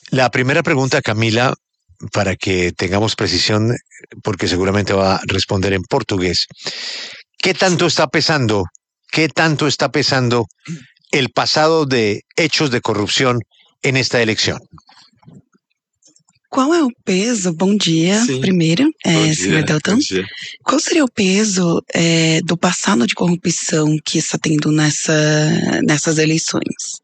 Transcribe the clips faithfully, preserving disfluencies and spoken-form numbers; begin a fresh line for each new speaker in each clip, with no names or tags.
La primera pregunta, Camila, para que tengamos precisión, porque seguramente va a responder en portugués. ¿Qué tanto está pesando, qué tanto está pesando el pasado de hechos de corrupción en esta elección?
Qual é o peso, bom dia,
Sim.
primeiro, é,
Bom dia,
senhor Deltan.
bom dia.
Qual seria o peso é, do passado de corrupção que está tendo nessa, nessas eleições?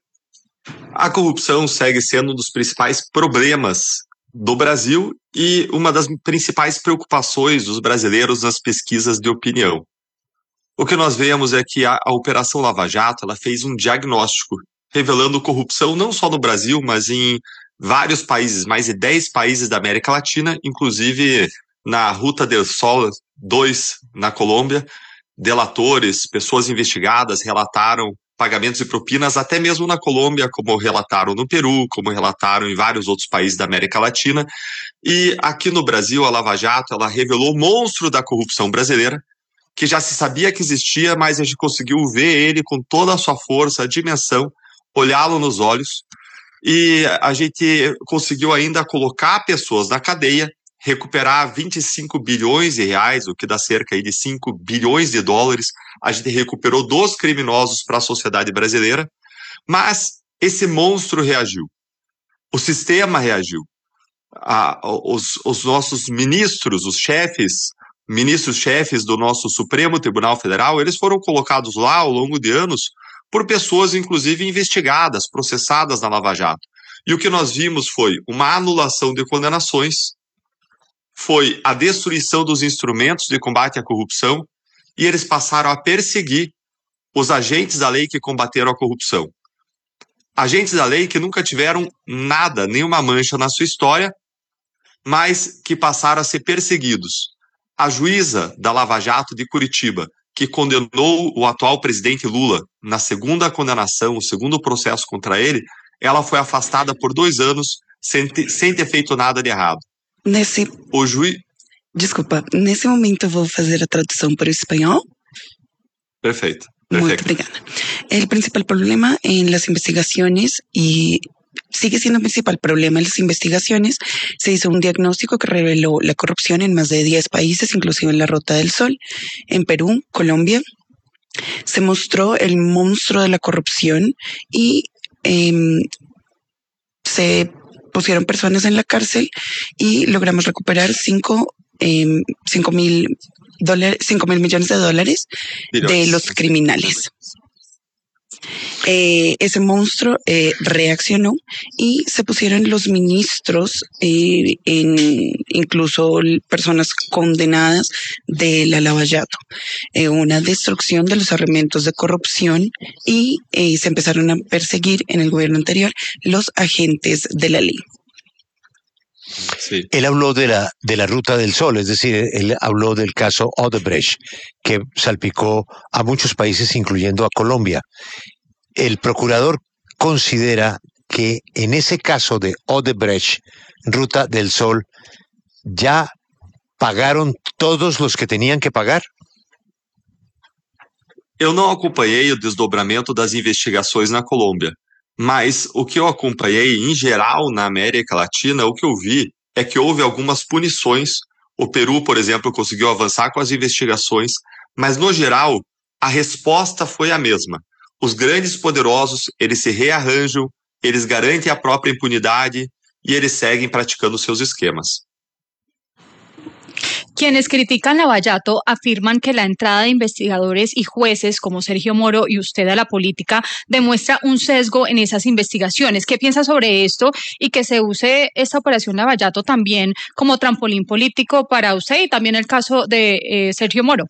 A corrupção segue sendo um dos principais problemas do Brasil e uma das principais preocupações dos brasileiros nas pesquisas de opinião. O que nós vemos é que a, a Operação Lava Jato ela fez um diagnóstico, revelando corrupção não só no Brasil, mas em vários países, mais de dez países da América Latina, inclusive na Ruta del Sol dois, na Colômbia, delatores, pessoas investigadas relataram pagamentos e propinas, até mesmo na Colômbia, como relataram no Peru, como relataram em vários outros países da América Latina. E aqui no Brasil, a Lava Jato, ela revelou o monstro da corrupção brasileira, que já se sabia que existia, mas a gente conseguiu ver ele com toda a sua força, a dimensão, olhá-lo nos olhos, e a gente conseguiu ainda colocar pessoas na cadeia, recuperar vinte e cinco bilhões de reais, o que dá cerca de cinco bilhões de dólares. A gente recuperou dos criminosos para a sociedade brasileira, mas esse monstro reagiu. O sistema reagiu. A, os, os nossos ministros, os chefes, ministros-chefes do nosso Supremo Tribunal Federal, eles foram colocados lá ao longo de anos por pessoas, inclusive, investigadas, processadas na Lava Jato. E o que nós vimos foi uma anulação de condenações, foi a destruição dos instrumentos de combate à corrupção e eles passaram a perseguir os agentes da lei que combateram a corrupção. Agentes da lei que nunca tiveram nada, nenhuma mancha na sua história, mas que passaram a ser perseguidos. A juíza da Lava Jato de Curitiba, que condenou o atual presidente Lula na segunda condenação, o segundo processo contra ele, ela foi afastada por dois anos sem ter, sem ter feito nada de errado.
Nesse...
O juiz...
Desculpa, nesse momento eu vou fazer a tradução para o espanhol.
Perfeito.
Muy
Perfecto.
obrigada. El principal problema en las investigaciones y sigue siendo el principal problema en las investigaciones. Se hizo un diagnóstico que reveló la corrupción en más de diez países, inclusive en la Ruta del Sol, en Perú, Colombia. Se mostró el monstruo de la corrupción y eh, se pusieron personas en la cárcel y logramos recuperar cinco, eh, cinco mil dólares, cinco mil millones de dólares de los criminales. Eh, ese monstruo eh, reaccionó y se pusieron los ministros, eh, en, incluso personas condenadas de la Lava Jato, eh, una destrucción de los elementos de corrupción y eh, se empezaron a perseguir en el gobierno anterior los agentes de la ley.
Sí. Él habló de la, de la Ruta del Sol, es decir, él habló del caso Odebrecht, que salpicó a muchos países, incluyendo a Colombia. El procurador considera que en ese caso de Odebrecht, Ruta del Sol, ¿ya pagaron todos los que tenían que pagar?
Eu não acompanhei o desdobramento das investigações na Colômbia, mas o que eu acompanhei, em geral, na América Latina, o que eu vi é que houve algumas punições. O Peru, por exemplo, conseguiu avançar com as investigações, mas, no geral, a resposta foi a mesma. Os grandes poderosos, eles se rearranjam, eles garantem a própria impunidade e eles seguem praticando seus esquemas.
Quienes critican Lava Jato afirman que la entrada de investigadores y jueces como Sergio Moro y usted a la política demuestra un sesgo en esas investigaciones. ¿Qué piensa sobre esto y que se use esta operación Lava Jato también como trampolín político para usted y también el caso de eh, Sergio Moro?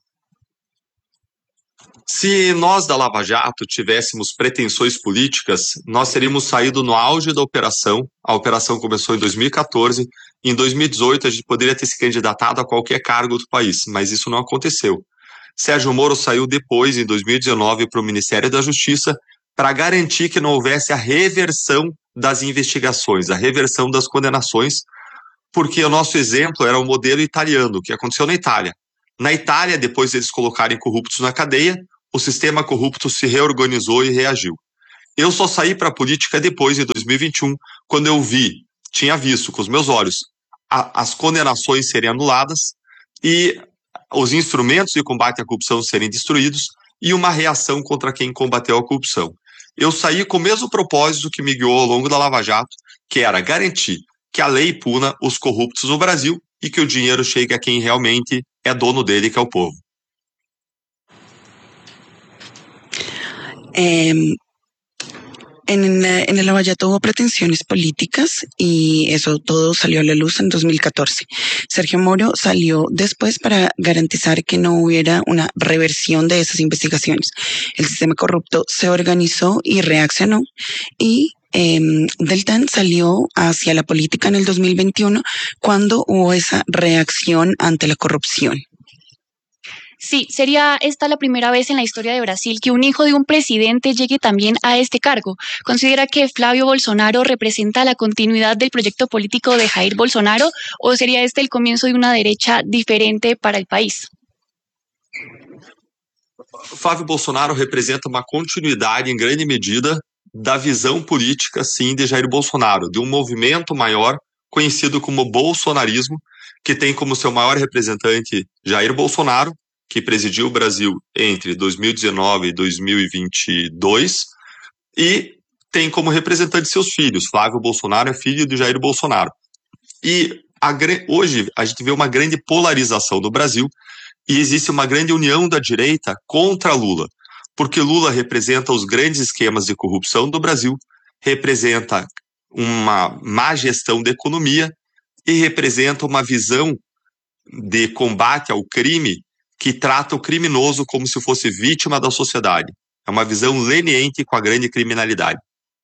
Se nós da Lava Jato tivéssemos pretensões políticas, nós teríamos saído no auge da operação. A operação começou em dois mil e quatorze. Em dois mil e dezoito, a gente poderia ter se candidatado a qualquer cargo do país, mas isso não aconteceu. Sérgio Moro saiu depois, em dois mil e dezenove, para o Ministério da Justiça para garantir que não houvesse a reversão das investigações, a reversão das condenações, porque o nosso exemplo era o modelo italiano, que aconteceu na Itália. Na Itália, depois de eles colocarem corruptos na cadeia, o sistema corrupto se reorganizou e reagiu. Eu só saí para a política depois, em dois mil e vinte e um, quando eu vi, tinha visto com os meus olhos, a, as condenações serem anuladas e os instrumentos de combate à corrupção serem destruídos e uma reação contra quem combateu a corrupção. Eu saí com o mesmo propósito que me guiou ao longo da Lava Jato, que era garantir que a lei puna os corruptos no Brasil e que o dinheiro chegue a quem realmente é dono dele, que é o povo.
Eh, En, en el Lavallato hubo pretensiones políticas y eso todo salió a la luz en dos mil catorce. Sergio Moro salió después para garantizar que no hubiera una reversión de esas investigaciones. El sistema corrupto se organizó y reaccionó y eh, Deltan salió hacia la política en el dos mil veintiuno cuando hubo esa reacción ante la corrupción.
Sí, sería esta la primera vez en la historia de Brasil que un hijo de un presidente llegue también a este cargo. ¿Considera que Flávio Bolsonaro representa la continuidad del proyecto político de Jair Bolsonaro o sería este el comienzo de una derecha diferente para el país?
Flávio Bolsonaro representa uma continuidade, em grande medida, da visão política, sim, de Jair Bolsonaro, de um movimento maior conhecido como bolsonarismo, que tem como seu maior representante Jair Bolsonaro, que presidiu o Brasil entre dois mil e dezenove e dois mil e vinte e dois, e tem como representante seus filhos. Flávio Bolsonaro é filho de Jair Bolsonaro. E a, hoje a gente vê uma grande polarização no Brasil e existe uma grande união da direita contra Lula, porque Lula representa os grandes esquemas de corrupção do Brasil, representa uma má gestão da economia e representa uma visão de combate ao crime que trata o criminoso como se fosse vítima da sociedade. É uma visão leniente com a grande criminalidade.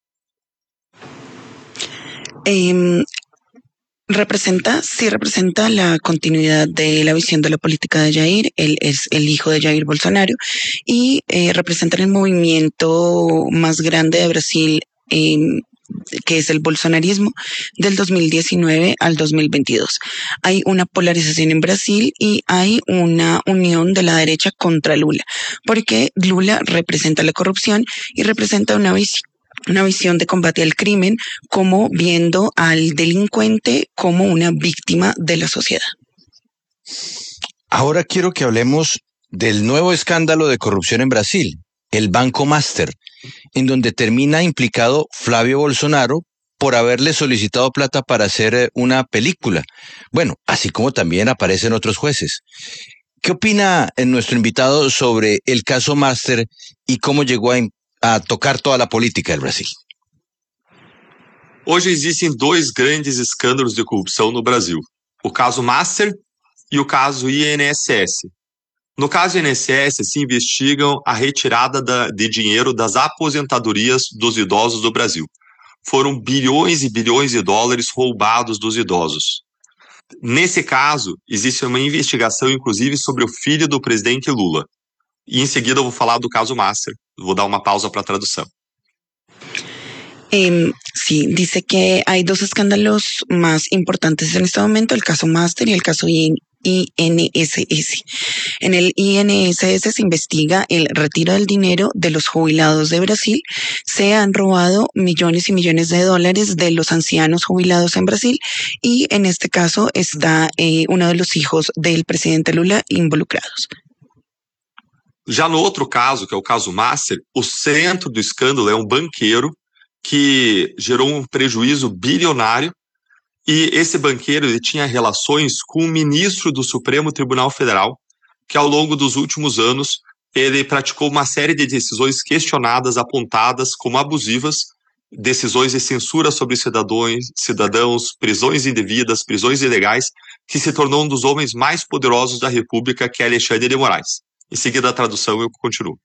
Eh, representa, sí representa la continuidad de la visión de la política de Jair. Él es el hijo de Jair Bolsonaro y eh, representa el movimiento más grande de Brasil, eh, que es el bolsonarismo, del dos mil diecinueve al dos mil veintidós. Hay una polarización en Brasil y hay una unión de la derecha contra Lula, porque Lula representa la corrupción y representa una visión una visión de combate al crimen, como viendo al delincuente como una víctima de la sociedad.
Ahora quiero que hablemos del nuevo escándalo de corrupción en Brasil, el Banco Master, en donde termina implicado Flávio Bolsonaro por haberle solicitado plata para hacer una película. Bueno, así como también aparecen otros jueces. ¿Qué opina nuestro invitado sobre el caso Master y cómo llegó a a tocar toda la política del Brasil?
Hoje existem dois grandes escândalos de corrupção no Brasil, o caso Master e o caso I N S S. No caso I N S S, se investigam a retirada da, de dinheiro das aposentadorias dos idosos do Brasil. Foram bilhões e bilhões de dólares roubados dos idosos. Nesse caso, existe uma investigação, inclusive, sobre o filho do presidente Lula. E em seguida eu vou falar do caso Master. Vou dar uma pausa para a tradução.
Eh, sí, dice que hay dos escándalos más importantes en este momento, el caso Master y el caso I N S S. En el I N S S se investiga el retiro del dinero de los jubilados de Brasil. Se han robado millones y millones de dólares de los ancianos jubilados en Brasil y en este caso está eh, uno de los hijos del presidente Lula involucrados.
Já no outro caso, que é o caso Master, o centro do escândalo é um banqueiro que gerou um prejuízo bilionário e esse banqueiro ele tinha relações com o ministro do Supremo Tribunal Federal, que ao longo dos últimos anos ele praticou uma série de decisões questionadas, apontadas como abusivas, decisões de censura sobre cidadãos, cidadãos, prisões indevidas, prisões ilegais, que se tornou um dos homens mais poderosos da República, que é Alexandre de Moraes. En seguida la traducción, yo continúo.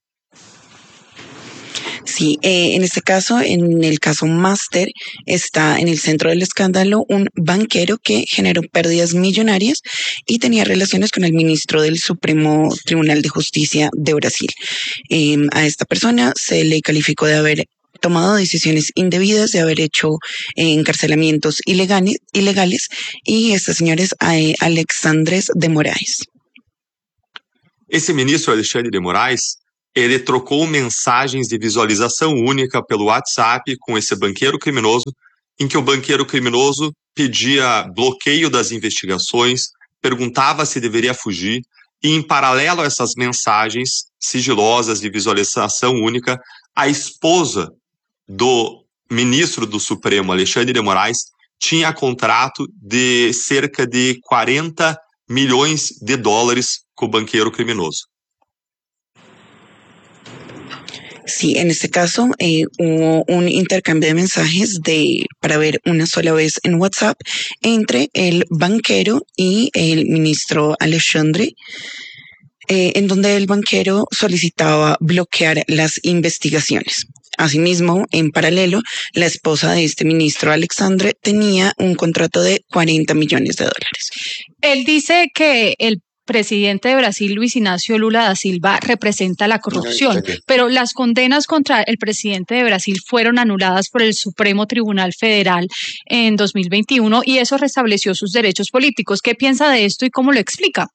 Sí, eh, en este caso, en el caso Master, está en el centro del escándalo un banquero que generó pérdidas millonarias y tenía relaciones con el ministro del Supremo Tribunal de Justicia de Brasil. Eh, a esta persona se le calificó de haber tomado decisiones indebidas, de haber hecho eh, encarcelamientos ilegales, ilegales y este señor es eh, Alexandre de Moraes.
Esse ministro Alexandre de Moraes, ele trocou mensagens de visualização única pelo WhatsApp com esse banqueiro criminoso, em que o banqueiro criminoso pedia bloqueio das investigações, perguntava se deveria fugir, e em paralelo a essas mensagens sigilosas de visualização única, a esposa do ministro do Supremo, Alexandre de Moraes, tinha contrato de cerca de quarenta milhões de dólares com o banquero criminoso.
Sí, en este caso eh, hubo un intercambio de mensajes de, para ver una sola vez en WhatsApp entre el banquero y el ministro Alexandre, eh, en donde el banquero solicitaba bloquear las investigaciones. Asimismo, en paralelo, la esposa de este ministro Alexandre tenía un contrato de cuarenta millones de dólares.
Él dice que el presidente de Brasil, Luis Ignacio Lula da Silva, representa la corrupción, pero las condenas contra el presidente de Brasil fueron anuladas por el Supremo Tribunal Federal en dos mil veintiuno y eso restableció sus derechos políticos. ¿Qué piensa de esto y cómo lo explica?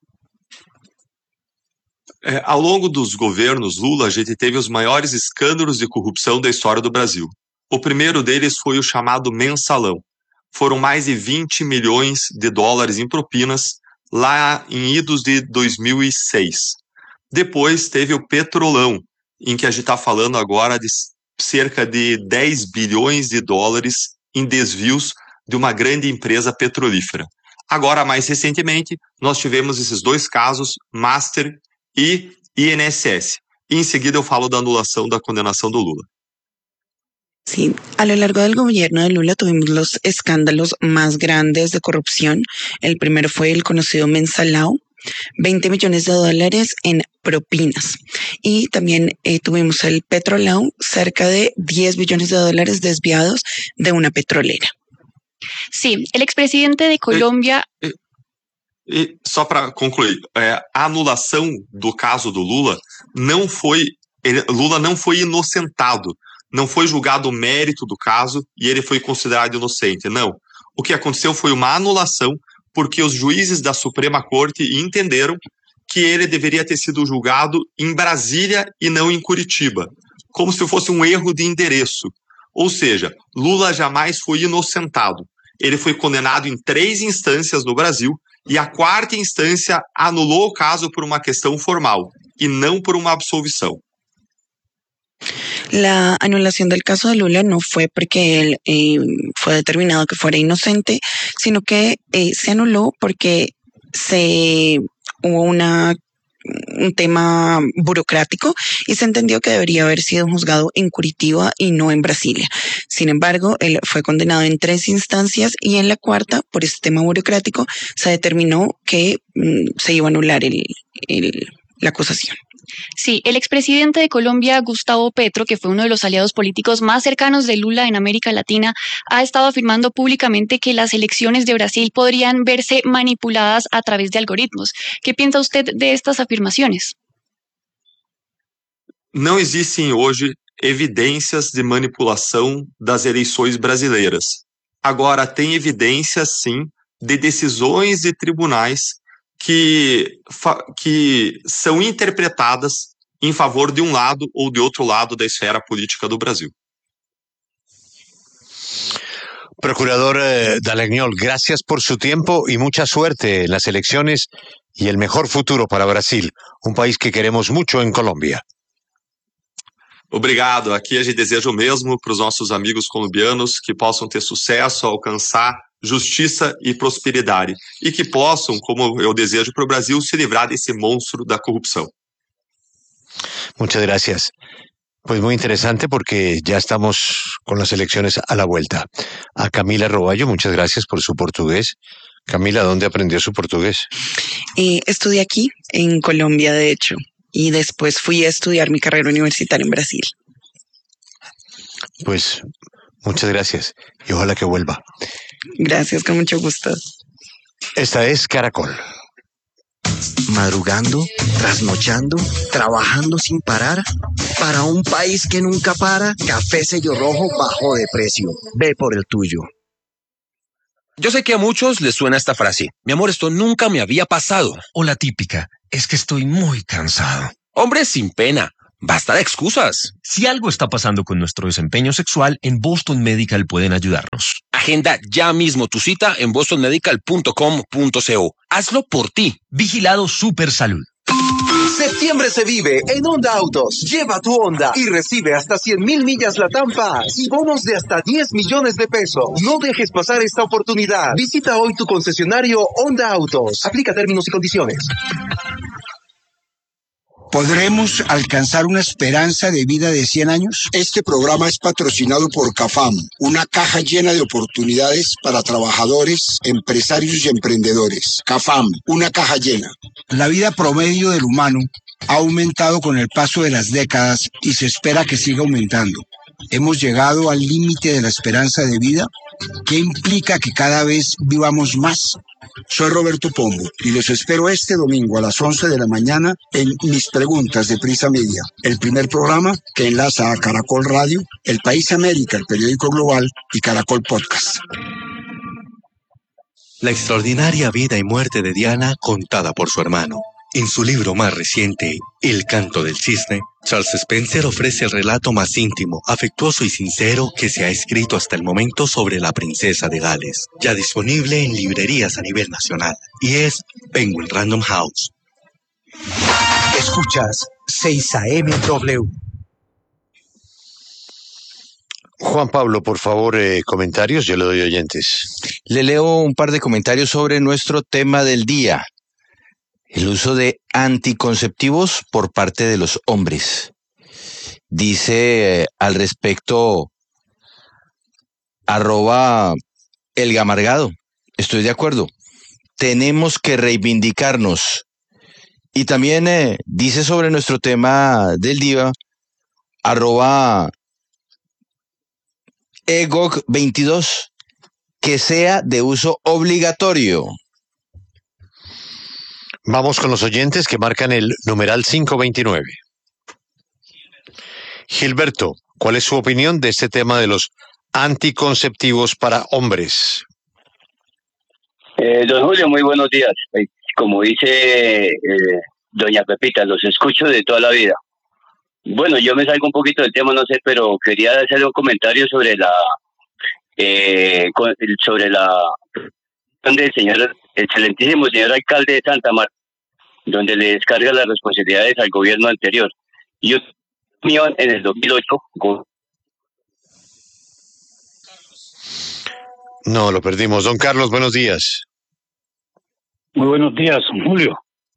É, ao longo dos governos Lula, a gente teve os maiores escândalos de corrupção da história do Brasil. O primeiro deles foi o chamado Mensalão. Foram mais de vinte milhões de dólares em propinas lá em idos de dois mil e seis. Depois teve o Petrolão, em que a gente está falando agora de cerca de dez bilhões de dólares em desvios de uma grande empresa petrolífera. Agora, mais recentemente, nós tivemos esses dois casos, Master e I N S S. E em seguida eu falo da anulação da condenação do Lula.
Sí, a lo largo del gobierno de Lula tuvimos los escándalos más grandes de corrupción. El primero fue el conocido Mensalão, veinte millones de dólares en propinas. Y también eh, tuvimos el Petrolão, cerca de diez billones de dólares desviados de una petrolera.
Sí, el expresidente de Colômbia...
E, e, e só para concluir, é, a anulação do caso do Lula não foi... Ele, Lula não foi inocentado. Não foi julgado o mérito do caso e ele foi considerado inocente. Não. O que aconteceu foi uma anulação porque os juízes da Suprema Corte entenderam que ele deveria ter sido julgado em Brasília e não em Curitiba, como se fosse um erro de endereço. Ou seja, Lula jamais foi inocentado. Ele foi condenado em três instâncias no Brasil e a quarta instância anulou o caso por uma questão formal e não por uma absolvição.
La anulación del caso de Lula no fue porque él eh, fue determinado que fuera inocente, sino que eh, se anuló porque se hubo una, un tema burocrático y se entendió que debería haber sido juzgado en Curitiba y no en Brasilia. Sin embargo, él fue condenado en tres instancias y en la cuarta, por este tema burocrático, se determinó que mm, se iba a anular el, el, la acusación.
Sí, el expresidente de Colombia, Gustavo Petro, que fue uno de los aliados políticos más cercanos de Lula en América Latina, ha estado afirmando públicamente que las elecciones de Brasil podrían verse manipuladas a través de algoritmos. ¿Qué piensa usted de estas afirmaciones?
Não existem hoje evidências de manipulação das eleições brasileiras. Agora, tem evidências, sim, de decisões de tribunais que, que são interpretadas em favor de um lado ou de outro lado da esfera política do Brasil.
Procurador eh, Dallagnol, gracias por su tiempo y mucha suerte en las elecciones y el mejor futuro para Brasil, un país que queremos mucho en Colombia.
Obrigado. Aqui a gente deseja o mesmo para os nossos amigos colombianos, que possam ter sucesso, alcançar justiça e prosperidade e que possam, como eu desejo para o Brasil, se livrar desse monstro da corrupção.
Muchas gracias. Pues muy interesante porque ya estamos con las elecciones a la vuelta. A Camila Roballo, muchas gracias por su portugués. Camila, ¿dónde aprendió su portugués?
Eh, estudié aquí, en Colombia, de hecho, y después fui a estudiar mi carrera universitaria en Brasil.
Pues muchas gracias y ojalá que vuelva.
Gracias, con mucho gusto.
Esta es Caracol.
Madrugando, trasnochando, trabajando sin parar. Para un país que nunca para, Café Sello Rojo bajó de precio. Ve por el tuyo.
Yo sé que a muchos les suena esta frase. Mi amor, esto nunca me había pasado.
O la típica, es que estoy muy cansado.
Hombre, sin pena. Basta de excusas.
Si algo está pasando con nuestro desempeño sexual, en Boston Medical pueden ayudarnos.
Agenda ya mismo tu cita en boston medical punto com punto co. Hazlo por ti.
Vigilado Super Salud.
Septiembre se vive en Honda Autos. Lleva tu Honda y recibe hasta cien mil millas Latam Pass y bonos de hasta diez millones de pesos. No dejes pasar esta oportunidad. Visita hoy tu concesionario Honda Autos. Aplica términos y condiciones.
¿Podremos alcanzar una esperanza de vida de cien años?
Este programa es patrocinado por CAFAM, una caja llena de oportunidades para trabajadores, empresarios y emprendedores. CAFAM, una caja llena.
La vida promedio del humano ha aumentado con el paso de las décadas y se espera que siga aumentando. ¿Hemos llegado al límite de la esperanza de vida? ¿Qué implica que cada vez vivamos más?
Soy Roberto Pombo y los espero este domingo a las once de la mañana en Mis Preguntas de Prisa Media, el primer programa que enlaza a Caracol Radio, El País América, el periódico global, y Caracol Podcast.
La extraordinaria vida y muerte de Diana contada por su hermano. En su libro más reciente, El canto del cisne, Charles Spencer ofrece el relato más íntimo, afectuoso y sincero que se ha escrito hasta el momento sobre la princesa de Gales, ya disponible en librerías a nivel nacional, y es Penguin Random House.
Escuchas seis A M W. Juan Pablo, por favor, eh, comentarios, yo le doy oyentes.
Le leo un par de comentarios sobre nuestro tema del día. El uso de anticonceptivos por parte de los hombres. Dice eh, al respecto, arroba el gamargado. Estoy de acuerdo. Tenemos que reivindicarnos. Y también eh, dice sobre nuestro tema del día, arroba egog veintidós, que sea de uso obligatorio.
Vamos con los oyentes que marcan el numeral quinientos veintinueve. Gilberto, ¿cuál es su opinión de este tema de los anticonceptivos para hombres?
Eh, don Julio, muy buenos días. Como dice eh, doña Pepita, los escucho de toda la vida. Bueno, yo me salgo un poquito del tema, no sé, pero quería hacer un comentario sobre la eh, sobre la del señor, excelentísimo señor alcalde de Santa Marta, donde le descarga las responsabilidades al gobierno anterior. Y yo, en el dos mil ocho...
No, lo perdimos. Don Carlos, buenos días.
Muy buenos días, don Julio.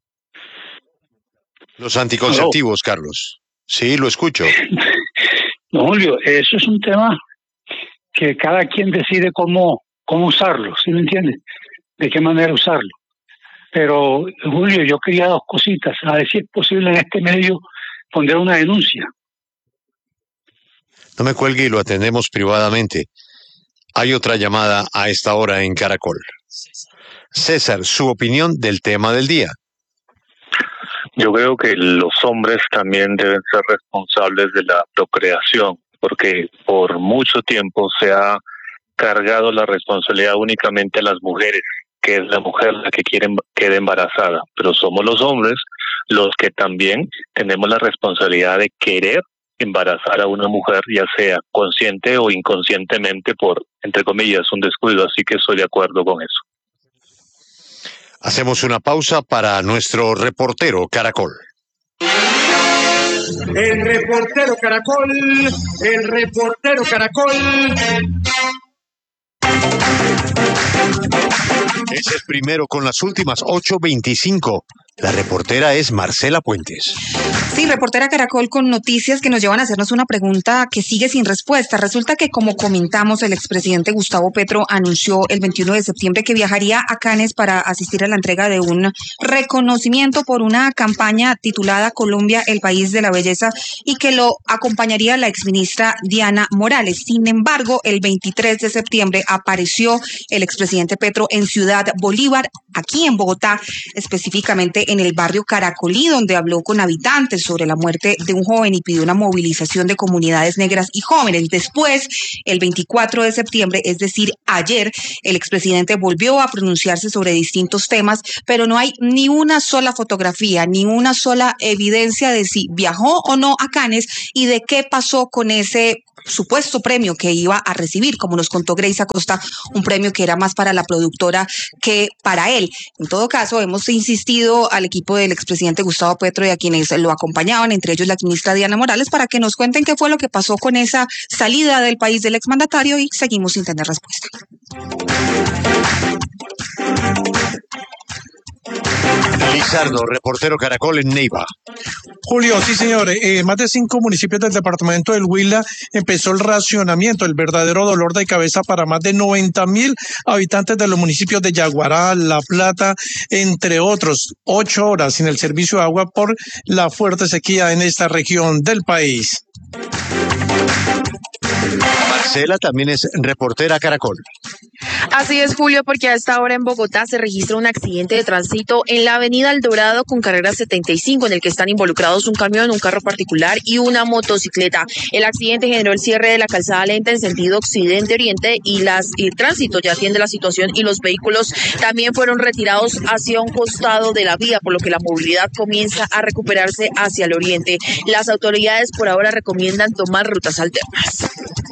Los anticonceptivos, ¿Aló? Carlos. Sí, lo escucho.
Don Julio, eso es un tema que cada quien decide cómo, cómo usarlo, ¿sí me entiende? De qué manera usarlo. Pero, Julio, yo quería dos cositas, a ver si es posible en este medio poner una denuncia.
No me cuelgue y lo atendemos privadamente. Hay otra llamada a esta hora en Caracol. César, su opinión del tema del día.
Yo creo que los hombres también deben ser responsables de la procreación, porque por mucho tiempo se ha cargado la responsabilidad únicamente a las mujeres, que es la mujer la que quiere quede embarazada, pero somos los hombres los que también tenemos la responsabilidad de querer embarazar a una mujer, ya sea consciente o inconscientemente por, entre comillas, un descuido, así que estoy de acuerdo con eso.
Hacemos una pausa para nuestro reportero Caracol.
El reportero Caracol, el reportero Caracol.
Es el primero con las últimas ocho veinticinco. La reportera es Marcela Puentes.
Sí, reportera Caracol con noticias que nos llevan a hacernos una pregunta que sigue sin respuesta. Resulta que, como comentamos, el expresidente Gustavo Petro anunció el veintiuno de septiembre que viajaría a Cannes para asistir a la entrega de un reconocimiento por una campaña titulada Colombia, el país de la belleza, y que lo acompañaría la exministra Diana Morales. Sin embargo, el veintitrés de septiembre apareció el expresidente Petro en Ciudad Bolívar, aquí en Bogotá, específicamente en el barrio Caracolí, donde habló con habitantes sobre la muerte de un joven y pidió una movilización de comunidades negras y jóvenes. Después, el veinticuatro de septiembre, es decir, Ayer, el expresidente volvió a pronunciarse sobre distintos temas, pero no hay ni una sola fotografía, ni una sola evidencia de si viajó o no a Cannes y de qué pasó con ese supuesto premio que iba a recibir, como nos contó Grace Acosta, un premio que era más para la productora que para él. En todo caso, hemos insistido al equipo del expresidente Gustavo Petro y a quienes lo acompañaban, entre ellos la ministra Diana Morales, para que nos cuenten qué fue lo que pasó con esa salida del país del exmandatario, y seguimos sin tener respuesta.
Lizardo, reportero Caracol en Neiva.
Julio, sí señor, eh, más de cinco municipios del departamento del Huila empezó el racionamiento, el verdadero dolor de cabeza para más de noventa mil habitantes de los municipios de Yaguará, La Plata, entre otros. Ocho horas sin el servicio de agua por la fuerte sequía en esta región del país.
Marcela también es reportera Caracol.
Así es, Julio, porque a esta hora en Bogotá se registra un accidente de tránsito en la avenida El Dorado con carrera setenta y cinco, en el que están involucrados un camión, un carro particular y una motocicleta. El accidente generó el cierre de la calzada lenta en sentido occidente-oriente y, las, y el tránsito ya atiende la situación y los vehículos también fueron retirados hacia un costado de la vía, por lo que la movilidad comienza a recuperarse hacia el oriente. Las autoridades por ahora recomiendan tomar rutas alternas.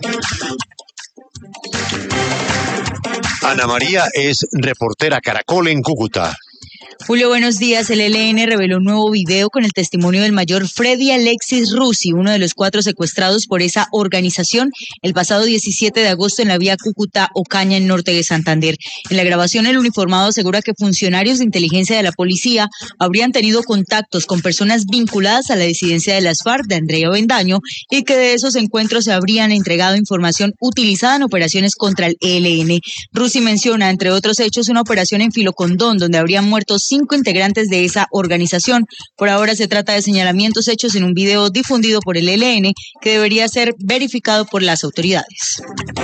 Ana María es reportera Caracol en Cúcuta.
Julio, buenos días. El E L N reveló un nuevo video con el testimonio del mayor Freddy Alexis Rusi, uno de los cuatro secuestrados por esa organización el pasado diecisiete de agosto en la vía Cúcuta-Ocaña, en norte de Santander. En la grabación, el uniformado asegura que funcionarios de inteligencia de la policía habrían tenido contactos con personas vinculadas a la disidencia de las FARC de Andrea Bendaño y que de esos encuentros se habrían entregado información utilizada en operaciones contra el E L N. Rusi menciona, entre otros hechos, una operación en Filocondón, donde habrían muerto cinco integrantes de esa organización. Por ahora se trata de señalamientos hechos en un video difundido por el E L N que debería ser verificado por las autoridades.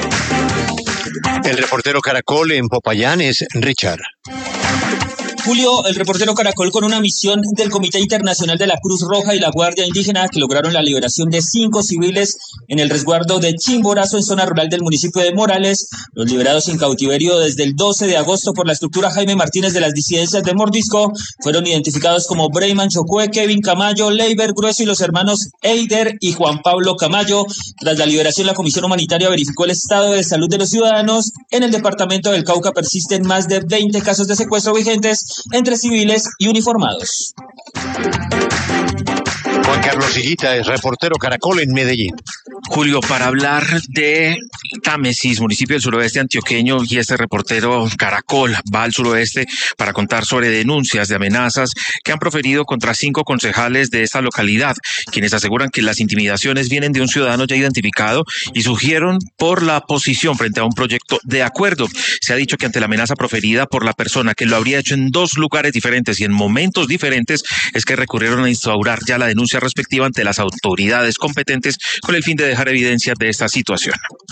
El reportero Caracol en Popayán es Richard.
Julio, el reportero Caracol con una misión del Comité Internacional de la Cruz Roja y la Guardia Indígena que lograron la liberación de cinco civiles en el resguardo de Chimborazo, en zona rural del municipio de Morales. Los liberados en cautiverio desde el doce de agosto por la estructura Jaime Martínez de las disidencias de Mordisco fueron identificados como Breyman Chocue, Kevin Camayo, Leiber Grueso y los hermanos Eider y Juan Pablo Camayo. Tras la liberación, la Comisión Humanitaria verificó el estado de salud de los ciudadanos. En el departamento del Cauca persisten más de veinte casos de secuestro vigentes entre civiles y uniformados.
Juan Carlos Higuita es reportero Caracol en Medellín.
Julio, para hablar de Támesis, municipio del suroeste antioqueño, y este reportero Caracol va al suroeste para contar sobre denuncias de amenazas que han proferido contra cinco concejales de esta localidad, quienes aseguran que las intimidaciones vienen de un ciudadano ya identificado y surgieron por la posición frente a un proyecto de acuerdo. Se ha dicho que ante la amenaza proferida por la persona que lo habría hecho en dos lugares diferentes y en momentos diferentes, es que recurrieron a instaurar ya la denuncia respectiva ante las autoridades competentes con el fin de dejar evidencia de esta situación.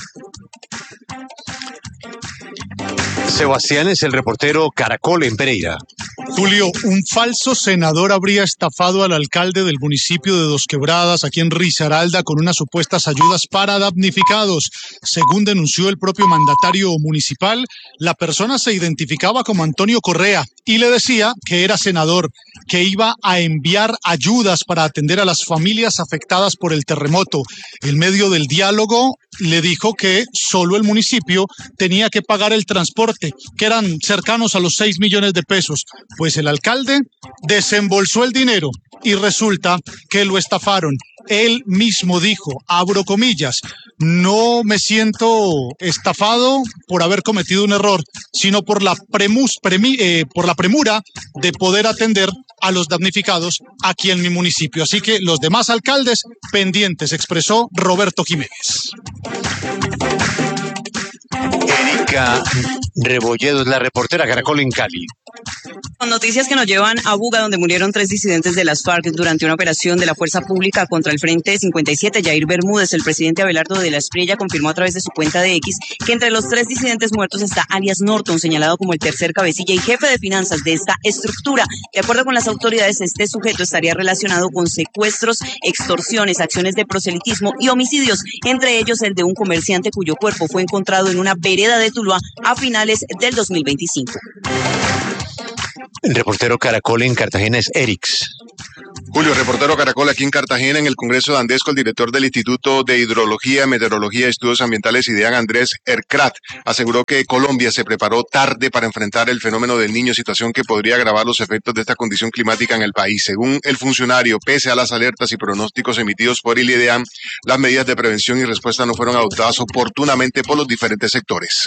Sebastián es el reportero Caracol en Pereira.
Julio, un falso senador habría estafado al alcalde del municipio de Dos Quebradas, aquí en Risaralda, con unas supuestas ayudas para damnificados. Según denunció el propio mandatario municipal, la persona se identificaba como Antonio Correa y le decía que era senador, que iba a enviar ayudas para atender a las familias afectadas por el terremoto. En medio del diálogo, le dijo que solo el municipio tenía que pagar el transporte, que eran cercanos a los seis millones de pesos. Pues el alcalde desembolsó el dinero y resulta que lo estafaron. Él mismo dijo, abro comillas, no me siento estafado por haber cometido un error, sino por la, premus, premi, eh, por la premura de poder atender a los damnificados aquí en mi municipio. Así que los demás alcaldes pendientes, expresó Roberto Jiménez.
Erika Rebolledo es la reportera Caracol en Cali.
Con noticias que nos llevan a Buga, donde murieron tres disidentes de las FARC durante una operación de la Fuerza Pública contra el Frente cincuenta y siete. Jair Bermúdez, el presidente Abelardo de la Espriella, confirmó a través de su cuenta de X que entre los tres disidentes muertos está alias Norton, señalado como el tercer cabecilla y jefe de finanzas de esta estructura. De acuerdo con las autoridades, este sujeto estaría relacionado con secuestros, extorsiones, acciones de proselitismo y homicidios, entre ellos el de un comerciante cuyo cuerpo fue encontrado en una vereda de Tuluá a finales del dos mil veinticinco.
El reportero Caracol en Cartagena es Erix.
Julio, reportero Caracol aquí en Cartagena. En el Congreso de Andesco, el director del Instituto de Hidrología, Meteorología y Estudios Ambientales, IDEAM, Andrés Ercrat, aseguró que Colombia se preparó tarde para enfrentar el fenómeno del Niño, situación que podría agravar los efectos de esta condición climática en el país. Según el funcionario, pese a las alertas y pronósticos emitidos por el IDEAM, las medidas de prevención y respuesta no fueron adoptadas oportunamente por los diferentes sectores.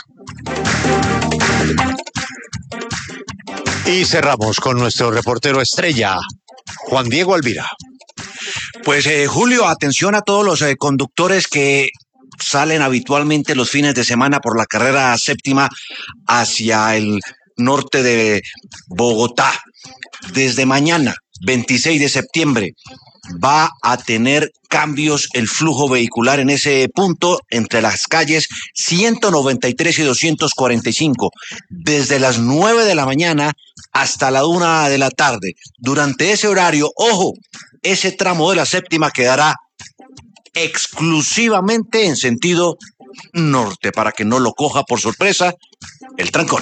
Y cerramos con nuestro reportero estrella, Juan Diego Alvira.
Pues eh, Julio, atención a todos los eh, conductores que salen habitualmente los fines de semana por la carrera séptima hacia el norte de Bogotá. Desde mañana, veintiséis de septiembre, va a tener cambios el flujo vehicular en ese punto entre las calles ciento noventa y tres y doscientos cuarenta y cinco, desde las nueve de la mañana hasta la una de la tarde. Durante ese horario, ojo, ese tramo de la séptima quedará exclusivamente en sentido norte, para que no lo coja por sorpresa el trancón.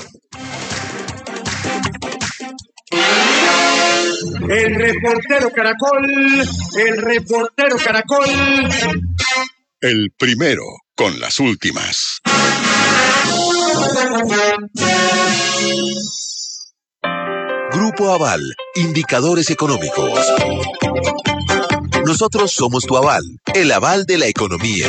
El reportero Caracol, el reportero Caracol.
El primero con las últimas.
Grupo Aval, indicadores económicos. Nosotros somos tu aval, el aval de la economía.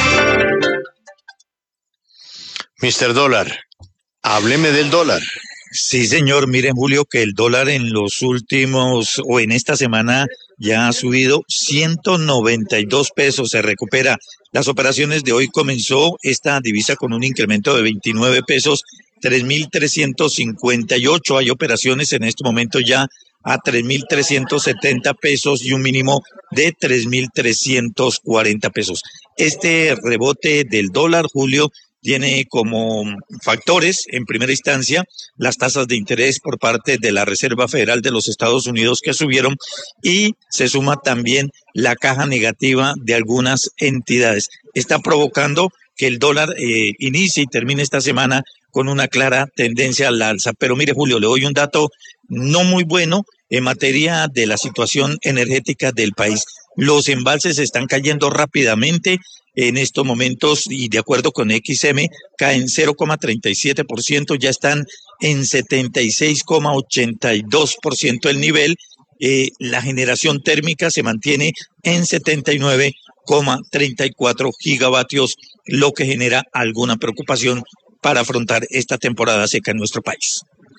mister Dólar, hábleme del dólar.
Sí, señor. Miren, Julio, que el dólar en los últimos, o en esta semana, ya ha subido ciento noventa y dos pesos, se recupera. Las operaciones de hoy comenzó esta divisa con un incremento de veintinueve pesos, tres mil trescientos cincuenta y ocho. Hay operaciones en este momento ya a tres mil trescientos setenta pesos y un mínimo de tres mil trescientos cuarenta pesos. Este rebote del dólar, Julio, tiene como factores, en primera instancia, las tasas de interés por parte de la Reserva Federal de los Estados Unidos que subieron, y se suma también la caja negativa de algunas entidades. Está provocando que el dólar eh, inicie y termine esta semana con una clara tendencia al alza. Pero mire, Julio, le doy un dato no muy bueno en materia de la situación energética del país. Los embalses están cayendo rápidamente en estos momentos y, de acuerdo con X M, caen cero coma treinta y siete por ciento, ya están en setenta y seis coma ochenta y dos por ciento el nivel. Eh, la generación térmica se mantiene en setenta y nueve coma treinta y cuatro gigavatios, lo que genera alguna preocupación para afrontar esta temporada seca en nuestro país.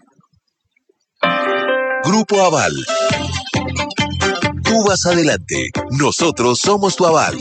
Grupo Aval. Tú vas adelante. Nosotros somos tu aval.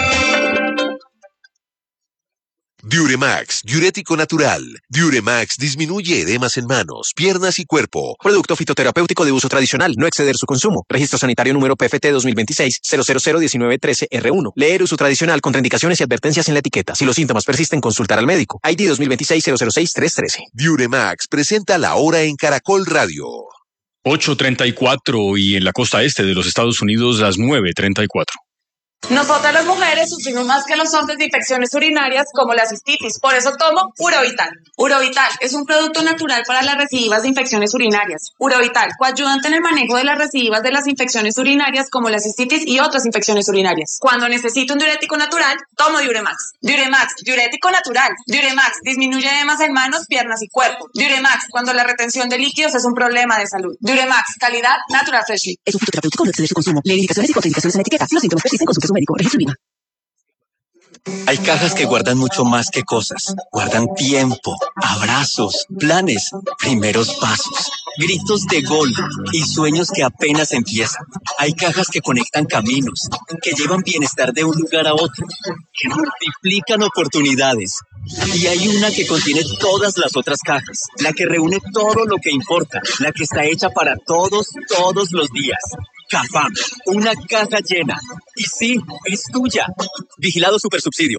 Diuremax, diurético natural. Diuremax disminuye edemas en manos, piernas y cuerpo.
Producto fitoterapéutico de uso tradicional, no exceder su consumo. Registro sanitario número P F T dos mil veintiséis cero cero cero diecinueve trece R uno. Leer uso tradicional, contraindicaciones y advertencias en la etiqueta. Si los síntomas persisten, consultar al médico. I D dos mil veintiséis cero cero seis tres trece.
Diuremax presenta la hora en Caracol Radio.
ocho treinta y cuatro y en la costa este de los Estados Unidos las nueve treinta y cuatro.
Nosotras las mujeres sufrimos más que los hombres de infecciones urinarias como la cistitis, por eso tomo Urovital. Urovital es un producto natural para las recidivas de infecciones urinarias. Urovital, coayudante en el manejo de las recidivas de las infecciones urinarias como la cistitis y otras infecciones urinarias. Cuando necesito un diurético natural, tomo Diuremax. Diuremax, diurético natural. Diuremax, disminuye edemas en manos, piernas y cuerpo. Diuremax, cuando la retención de líquidos es un problema de salud. Diuremax, calidad Natural Freshly.
Es un fitoterapéutico, no exceder su consumo. Lee indicaciones y contraindicaciones en la etiqueta. Si los síntomas persisten, consulte a su médico. Registro INVIMA.
Hay cajas que guardan mucho más que cosas. Guardan tiempo, abrazos, planes, primeros pasos, gritos de gol y sueños que apenas empiezan. Hay cajas que conectan caminos, que llevan bienestar de un lugar a otro, que multiplican oportunidades. Y hay una que contiene todas las otras cajas, la que reúne todo lo que importa, la que está hecha para todos, todos los días. Cafam, una caja llena. Y sí, es tuya. Vigilado Supersubsidio.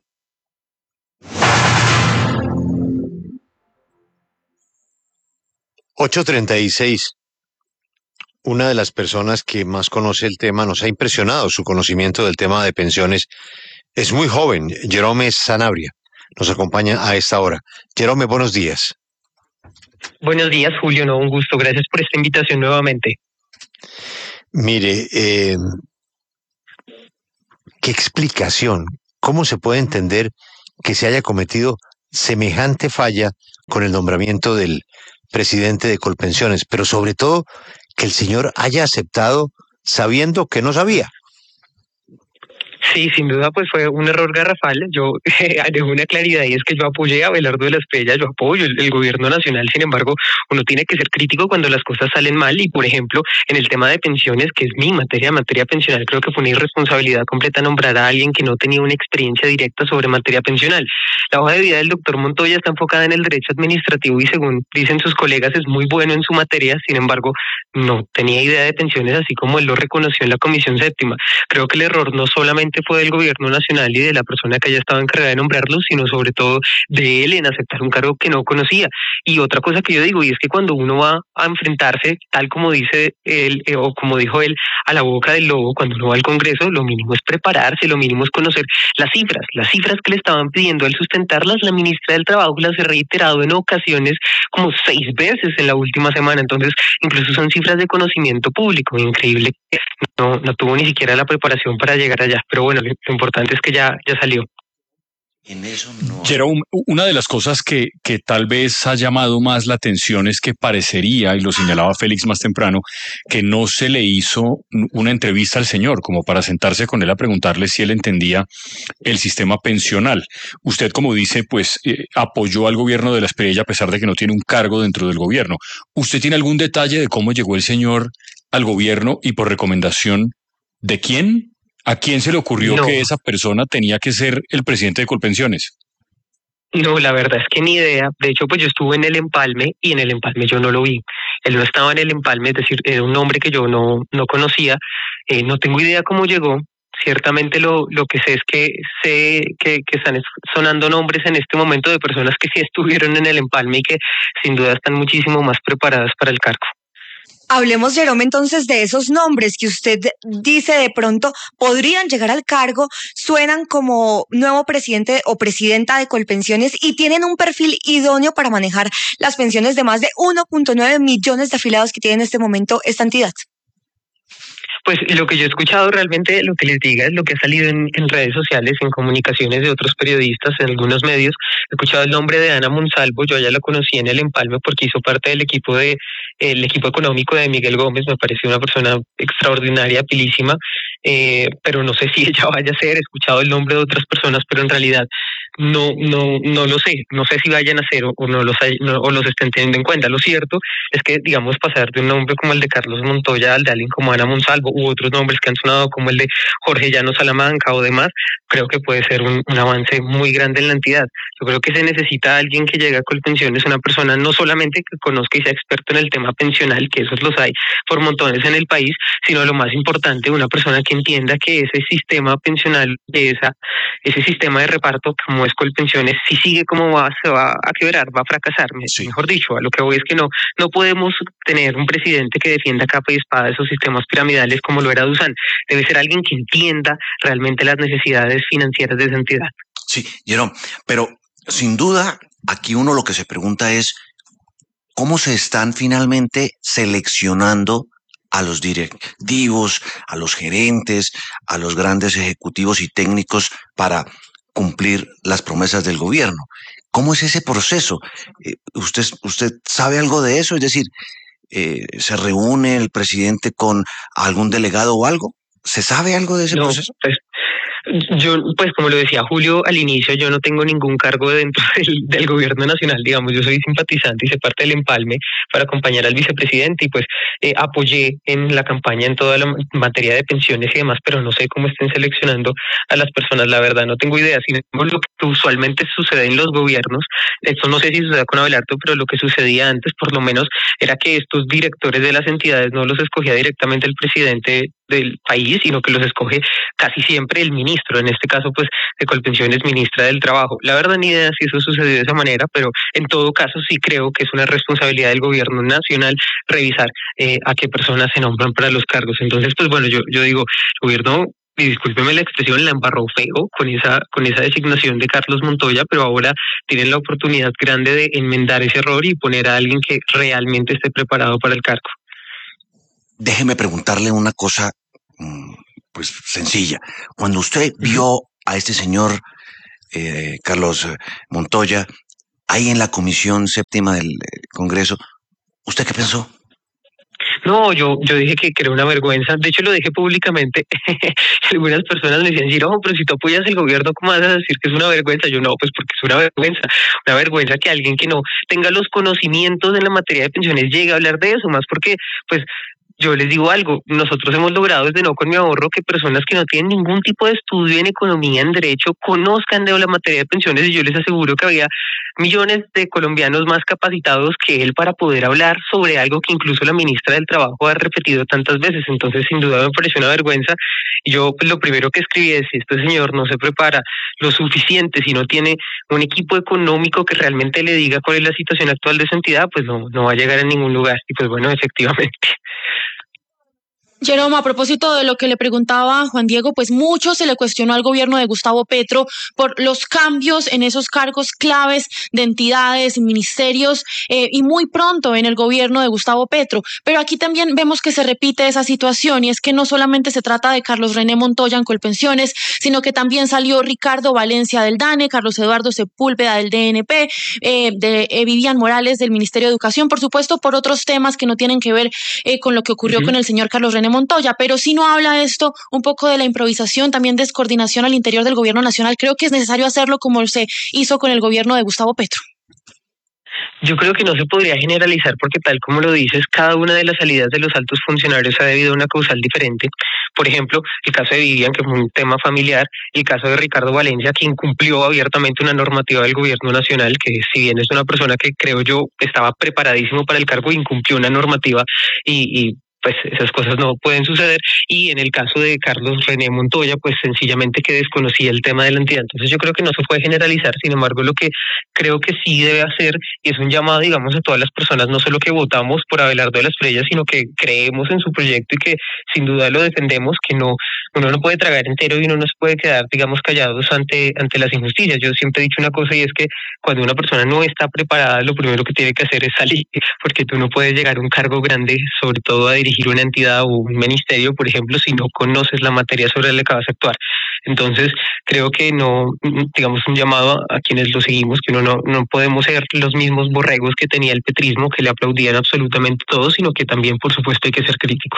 ocho treinta y seis. Una de las personas que más conoce el tema, nos ha impresionado su conocimiento del tema de pensiones. Es muy joven, Jerome Sanabria. Nos acompaña a esta hora. Jerome, buenos días.
Buenos días, Julio. No, un gusto. Gracias por esta invitación nuevamente.
Mire, eh, ¿qué explicación? ¿Cómo se puede entender que se haya cometido semejante falla con el nombramiento del presidente de Colpensiones? Pero sobre todo, que el señor haya aceptado sabiendo que no sabía.
Sí, sin duda, pues fue un error garrafal. Yo eh, haré una claridad y es que yo apoyé a Abelardo de la Espriella, yo apoyo el, el gobierno nacional. Sin embargo, uno tiene que ser crítico cuando las cosas salen mal y, por ejemplo, en el tema de pensiones, que es mi materia, materia pensional, creo que fue una irresponsabilidad completa nombrar a alguien que no tenía una experiencia directa sobre materia pensional. La hoja de vida del doctor Montoya está enfocada en el derecho administrativo y, según dicen sus colegas, es muy bueno en su materia. Sin embargo, no tenía idea de pensiones, así como él lo reconoció en la Comisión Séptima. Creo que el error no solamente fue del gobierno nacional y de la persona que haya estado encargada de nombrarlo, sino sobre todo de él en aceptar un cargo que no conocía. Y otra cosa que yo digo, y es que cuando uno va a enfrentarse, tal como dice él, eh, o como dijo él, a la boca del lobo, cuando uno va al Congreso, lo mínimo es prepararse, lo mínimo es conocer las cifras, las cifras que le estaban pidiendo a él sustentarlas. La ministra del Trabajo las ha reiterado en ocasiones como seis veces en la última semana. Entonces, incluso son cifras de conocimiento público. Increíble que no, no tuvo ni siquiera la preparación para llegar allá. Pero bueno, lo importante es que ya, ya salió.
En eso no.
Jerome, una de las cosas que, que tal vez ha llamado más la atención es que parecería, y lo señalaba Félix más temprano, que no se le hizo una entrevista al señor, como para sentarse con él a preguntarle si él entendía el sistema pensional. Usted, como dice, pues eh, apoyó al gobierno de la Espriella a pesar de que no tiene un cargo dentro del gobierno. ¿Usted tiene algún detalle de cómo llegó el señor al gobierno y por recomendación de quién? ¿A quién se le ocurrió no. que esa persona tenía que ser el presidente de Colpensiones?
No, la verdad es que ni idea. De hecho, pues yo estuve en el empalme y en el empalme yo no lo vi. Él no estaba en el empalme, es decir, era un nombre que yo no, no conocía. Eh, no tengo idea cómo llegó. Ciertamente lo, lo que sé es que sé que, que están sonando nombres en este momento de personas que sí estuvieron en el empalme y que sin duda están muchísimo más preparadas para el cargo.
Hablemos, Jerome, entonces de esos nombres que usted dice de pronto podrían llegar al cargo, suenan como nuevo presidente o presidenta de Colpensiones y tienen un perfil idóneo para manejar las pensiones de más de uno punto nueve millones de afiliados que tiene en este momento esta entidad.
Pues lo que yo he escuchado realmente, lo que les diga, es lo que ha salido en, en redes sociales, en comunicaciones de otros periodistas, en algunos medios. He escuchado el nombre de Ana Monsalvo, yo ya la conocí en el empalme porque hizo parte del equipo de el equipo económico de Miguel Gómez, me pareció una persona extraordinaria, pilísima, eh, pero no sé si ella vaya a ser. He escuchado el nombre de otras personas, pero en realidad no no no lo sé, no sé si vayan a ser o, o no los hay, no, o los estén teniendo en cuenta. Lo cierto es que, digamos, pasar de un nombre como el de Carlos Montoya al de alguien como Ana Monsalvo u otros nombres que han sonado como el de Jorge Llano Salamanca o demás, creo que puede ser un, un avance muy grande en la entidad. Yo creo que se necesita alguien que llegue a Colpensiones, una persona no solamente que conozca y sea experto en el tema pensional, que esos los hay por montones en el país, sino lo más importante, una persona que entienda que ese sistema pensional, esa, ese sistema de reparto como es Colpensiones, si sigue como va, se va a quebrar, va a fracasar. Sí. Mejor dicho, a lo que voy es que no, no podemos tener un presidente que defienda capa y espada esos sistemas piramidales como lo era Dusan. Debe ser alguien que entienda realmente las necesidades financieras de esa entidad.
Sí, Jerome, pero sin duda aquí uno lo que se pregunta es ¿cómo se están finalmente seleccionando a los directivos, a los gerentes, a los grandes ejecutivos y técnicos para cumplir las promesas del gobierno? ¿Cómo es ese proceso? Eh, ¿Usted, usted sabe algo de eso? Es decir, eh, ¿se reúne el presidente con algún delegado o algo? ¿Se sabe algo de ese
no,
proceso?
Pues, Yo, pues como lo decía Julio al inicio, yo no tengo ningún cargo dentro del, del gobierno nacional, digamos, yo soy simpatizante y hice parte del empalme para acompañar al vicepresidente y pues eh, apoyé en la campaña en toda la materia de pensiones y demás, pero no sé cómo estén seleccionando a las personas, la verdad no tengo idea. Sin embargo, lo que usualmente sucede en los gobiernos, esto no sé si sucede con Abelardo, pero lo que sucedía antes por lo menos era que estos directores de las entidades no los escogía directamente el presidente del país, sino que los escoge casi siempre el ministro, en este caso pues de Colpensiones, ministra del Trabajo. La verdad ni idea si eso sucedió de esa manera, pero en todo caso sí creo que es una responsabilidad del gobierno nacional revisar eh, a qué personas se nombran para los cargos. Entonces pues bueno, yo, yo digo, el gobierno, y discúlpeme la expresión, la embarró feo con esa, con esa designación de Carlos Montoya, pero ahora tienen la oportunidad grande de enmendar ese error y poner a alguien que realmente esté preparado para el cargo.
Déjeme preguntarle una cosa, pues sencilla. Cuando usted vio a este señor eh, Carlos Montoya ahí en la comisión séptima del Congreso, ¿usted qué pensó?
No, yo yo dije que, que era una vergüenza. De hecho, lo dije públicamente. Algunas personas me decían, Giro, pero si tú apoyas el gobierno, ¿cómo vas a decir que es una vergüenza? Yo no, pues porque es una vergüenza. Una vergüenza que alguien que no tenga los conocimientos en la materia de pensiones llegue a hablar de eso, más porque, pues, yo les digo algo, nosotros hemos logrado desde No Con Mi Ahorro que personas que no tienen ningún tipo de estudio en economía, en derecho, conozcan de la materia de pensiones y yo les aseguro que había millones de colombianos más capacitados que él para poder hablar sobre algo que incluso la ministra del Trabajo ha repetido tantas veces. Entonces, sin duda me pareció una vergüenza. Yo pues, lo primero que escribí es, si este señor no se prepara lo suficiente, si no tiene un equipo económico que realmente le diga cuál es la situación actual de esa entidad, pues no, no va a llegar a ningún lugar. Y pues bueno, efectivamente.
Jerome, a propósito de lo que le preguntaba Juan Diego, pues mucho se le cuestionó al gobierno de Gustavo Petro por los cambios en esos cargos claves de entidades, ministerios eh, y muy pronto en el gobierno de Gustavo Petro. Pero aquí también vemos que se repite esa situación y es que no solamente se trata de Carlos René Montoya en Colpensiones, sino que también salió Ricardo Valencia del DANE, Carlos Eduardo Sepúlveda del D N P, eh, de eh, Vivian Morales del Ministerio de Educación, por supuesto por otros temas que no tienen que ver eh, con lo que ocurrió uh-huh. con el señor Carlos René Montoya, pero si no habla esto un poco de la improvisación, también descoordinación al interior del gobierno nacional. Creo que es necesario hacerlo como se hizo con el gobierno de Gustavo Petro.
Yo creo que no se podría generalizar porque tal como lo dices, cada una de las salidas de los altos funcionarios ha debido a una causal diferente. Por ejemplo, el caso de Vivian, que fue un tema familiar, el caso de Ricardo Valencia, que incumplió abiertamente una normativa del gobierno nacional, que si bien es una persona que creo yo estaba preparadísimo para el cargo, incumplió una normativa y, y pues esas cosas no pueden suceder. Y en el caso de Carlos René Montoya, pues sencillamente que desconocía el tema de la entidad. Entonces yo creo que no se puede generalizar. Sin embargo, lo que creo que sí debe hacer, y es un llamado, digamos, a todas las personas, no solo que votamos por Abelardo de la Espriella, sino que creemos en su proyecto y que sin duda lo defendemos, que no uno no puede tragar entero y uno no se puede quedar, digamos, callados ante, ante las injusticias. Yo siempre he dicho una cosa y es que cuando una persona no está preparada, lo primero que tiene que hacer es salir, porque tú no puedes llegar a un cargo grande, sobre todo a dirigir una entidad o un ministerio, por ejemplo, si no conoces la materia sobre la que vas a actuar. Entonces, creo que no, digamos, un llamado a quienes lo seguimos, que uno no, no podemos ser los mismos borregos que tenía el petrismo, que le aplaudían absolutamente todos, sino que también, por supuesto, hay que ser críticos.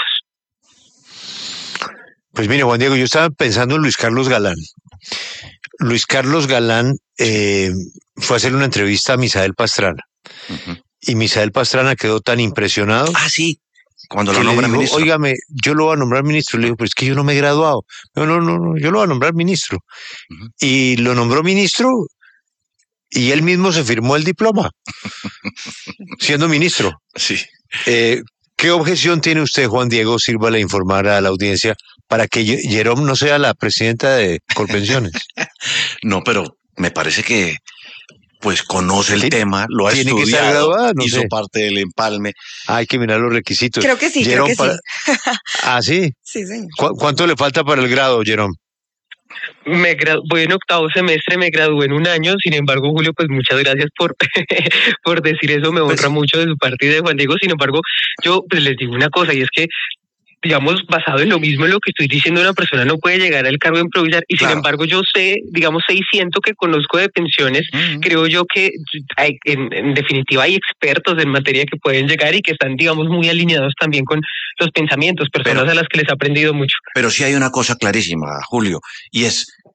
Pues mire, Juan Diego, yo estaba pensando en Luis Carlos Galán. Luis Carlos Galán eh, fue a hacer una entrevista a Misael Pastrana. Uh-huh. Y Misael Pastrana quedó tan impresionado.
Ah, sí. Cuando lo nombra ministro.
Óigame, yo lo voy a nombrar ministro. Le digo, pero es que yo no me he graduado. No, no, no, no yo lo voy a nombrar ministro. Uh-huh. Y lo nombró ministro y él mismo se firmó el diploma, siendo ministro.
Sí.
Eh, ¿Qué objeción tiene usted, Juan Diego? Sírvale a informar a la audiencia para que Jerome no sea la presidenta de Colpensiones.
No, pero me parece que pues conoce el tema, lo ha
tiene
estudiado,
que estar graduada, no
hizo
sé.
parte del empalme.
Hay que mirar los requisitos.
Creo que sí,
Jerome,
creo que
para...
sí.
¿Ah, sí?
Sí, señor.
¿Cu- ¿Cuánto le falta para el grado, Jerome?
Me gradu- voy en octavo semestre, me gradué en un año. Sin embargo, Julio, pues muchas gracias por, por decir eso, me honra pues, mucho de su parte y de Juan Diego. Sin embargo, yo pues les digo una cosa y es que, digamos, basado en lo mismo en lo que estoy diciendo, una persona no puede llegar al cargo de improvisar y claro. Sin embargo yo sé, digamos, seiscientos que conozco de pensiones, uh-huh. Creo yo que hay, en, en definitiva hay expertos en materia que pueden llegar y que están, digamos, muy alineados también con los pensamientos, personas pero, a las que les ha aprendido mucho.
Pero sí hay una cosa clarísima, Julio, y es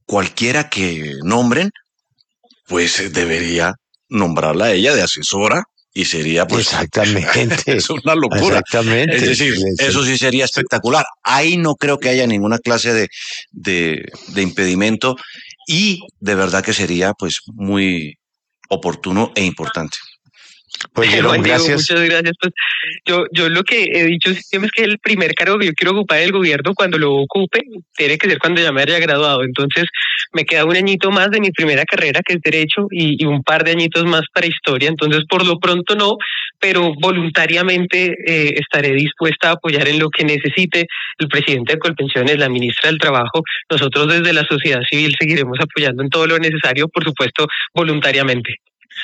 cualquiera que nombren, pues debería nombrarla a ella de asesora y sería pues
exactamente
es una locura.
Exactamente.
Es decir, eso sí sería espectacular. Ahí no creo que haya ninguna clase de, de, de impedimento y de verdad que sería pues muy oportuno e importante.
Pues Jerome,
Juan Diego,
gracias.
muchas gracias. Pues yo, yo lo que he dicho siempre es que el primer cargo que yo quiero ocupar del gobierno, cuando lo ocupe, tiene que ser cuando ya me haya graduado. Entonces me queda un añito más de mi primera carrera, que es Derecho, y, y un par de añitos más para Historia. Entonces, por lo pronto no, pero voluntariamente eh, estaré dispuesta a apoyar en lo que necesite el presidente de Colpensiones, la ministra del Trabajo. Nosotros desde la sociedad civil seguiremos apoyando en todo lo necesario, por supuesto, voluntariamente.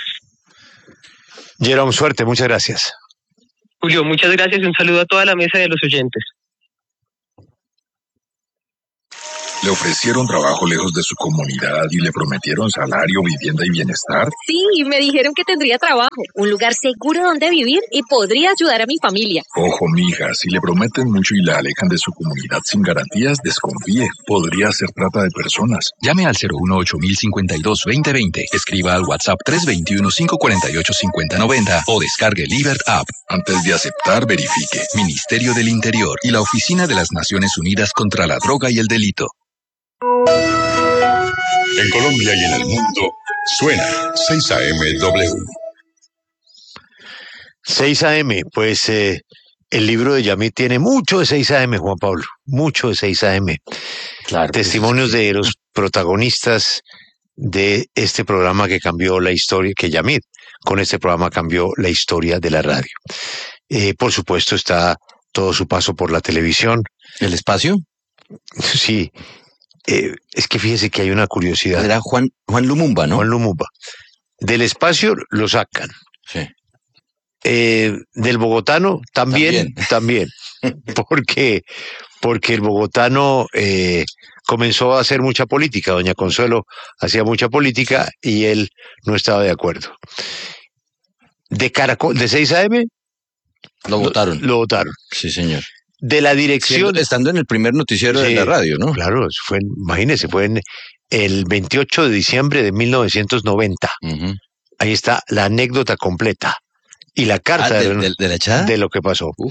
Jerome, suerte, muchas gracias.
Julio, muchas gracias y un saludo a toda la mesa de los oyentes.
¿Le ofrecieron trabajo lejos de su comunidad y le prometieron salario, vivienda y bienestar?
Sí, me dijeron que tendría trabajo, un lugar seguro donde vivir y podría ayudar a mi familia.
Ojo, mija, si le prometen mucho y la alejan de su comunidad sin garantías, desconfíe. Podría ser trata de personas.
Llame al cero uno ocho mil cincuenta y dos veinte veinte. Escriba al WhatsApp tres dos uno, cinco cuatro ocho, cinco cero nueve cero o descargue Libert App.
Antes de aceptar, verifique.
Ministerio del Interior y la Oficina de las Naciones Unidas contra la Droga y el Delito.
En Colombia y en el mundo, suena seis A M W.
seis A M, pues eh, el libro de Yamit tiene mucho de seis A M, Juan Pablo, mucho de seis A M.
Claro,
testimonios de los protagonistas de este programa que cambió la historia, que Yamit con este programa cambió la historia de la radio. Eh, por supuesto está todo su paso por la televisión.
¿El espacio?
Sí. Eh, es que fíjese que hay una curiosidad.
Era Juan, Juan Lumumba, ¿no?
Juan Lumumba. Del espacio lo sacan.
Sí.
Eh, del bogotano también, también. también. porque, porque el bogotano eh, comenzó a hacer mucha política. Doña Consuelo hacía mucha política y él no estaba de acuerdo. De Caracol, de seis A M,
lo votaron.
Lo, lo votaron.
Sí, señor.
De la dirección.
Siendo, estando en el primer noticiero sí, de la radio, ¿no?
Claro, fue, imagínese, fue en el veintiocho de diciembre de mil novecientos noventa. Uh-huh. Ahí está la anécdota completa. Y la carta
ah,
de,
de, de, la echada?
de lo que pasó.
Uf.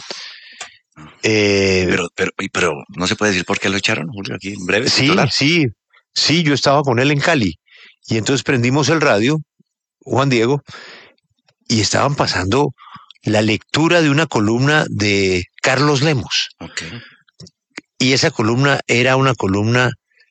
Eh,
pero, pero, pero no se puede decir por qué lo echaron, Julio, aquí en breve.
Sí,
titular.
sí, sí, yo estaba con él en Cali. Y entonces prendimos el radio, Juan Diego, y estaban pasando la lectura de una columna de Carlos Lemos.
Okay.
Y esa columna era una columna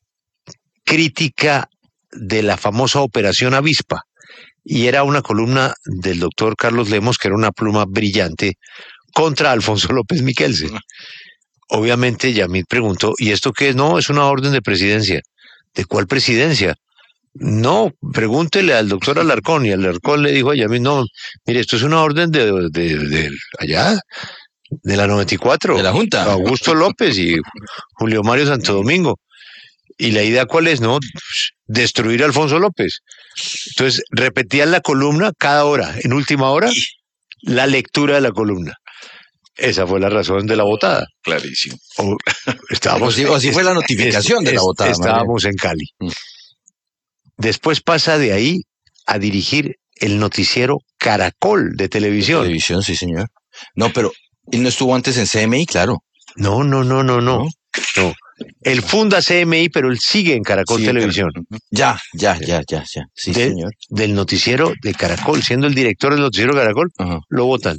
crítica de la famosa Operación Avispa. Y era una columna del doctor Carlos Lemos, que era una pluma brillante, contra Alfonso López Miquelsen. Uh-huh. Obviamente Yamit preguntó, ¿y esto qué es? No, es una orden de presidencia. ¿De cuál presidencia? No, pregúntele al doctor Alarcón. Y Alarcón le dijo a Yamit, no, mire, esto es una orden de, de, de, de allá, de la noventa y cuatro.
De la Junta.
Augusto López y Julio Mario Santo Domingo. ¿Y la idea cuál es? No, destruir a Alfonso López. Entonces, repetían la columna cada hora, en última hora, la lectura de la columna. Esa fue la razón de la votada.
Clarísimo.
O, estábamos,
o, si, o si fue la notificación es, de la votada.
Estábamos María. en Cali. Mm. Después pasa de ahí a dirigir el noticiero Caracol de televisión.
De televisión, sí, señor. No, pero él no estuvo antes en C M I, claro.
No, no, no, no, no. No. no. Él funda C M I, pero él sigue en Caracol sí, Televisión.
Ya, ya, ya, ya, ya. Sí,
de,
señor.
Del noticiero de Caracol, siendo el director del noticiero Caracol, uh-huh. lo votan.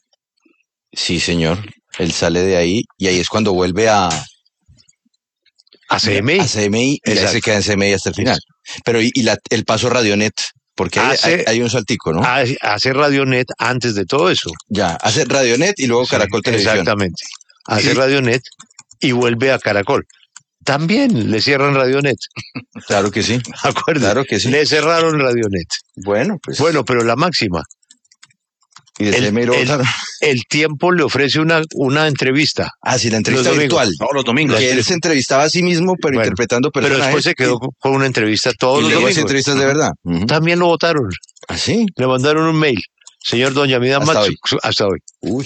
Sí, señor. Él sale de ahí y ahí es cuando vuelve a...
A C M I.
A C M I y ahí se queda en C M I hasta el final. Pero y, y la, el paso a Radionet, porque hace, hay, hay un saltico, ¿no?
Hace Radionet antes de todo eso.
Ya, hace Radionet y luego Caracol sí, Televisión.
Exactamente. Hace Radionet y vuelve a Caracol. También le cierran Radionet.
Claro que sí.
Acuerdo.
Claro que sí.
Le cerraron Radionet.
Bueno, pues.
Bueno, pero la máxima.
Y de el,
el, el Tiempo le ofrece una, una entrevista.
Ah, sí, la entrevista virtual.
No, los domingos.
Que él se entrevistaba a sí mismo, pero bueno, interpretando personajes.
Pero después se quedó y, con una entrevista todos los domingos.
entrevistas de verdad.
Uh-huh. También lo votaron.
¿Ah, sí?
Le mandaron un mail. Señor Don Yamid
hasta
Matsu,
hoy.
Hasta hoy.
Uy.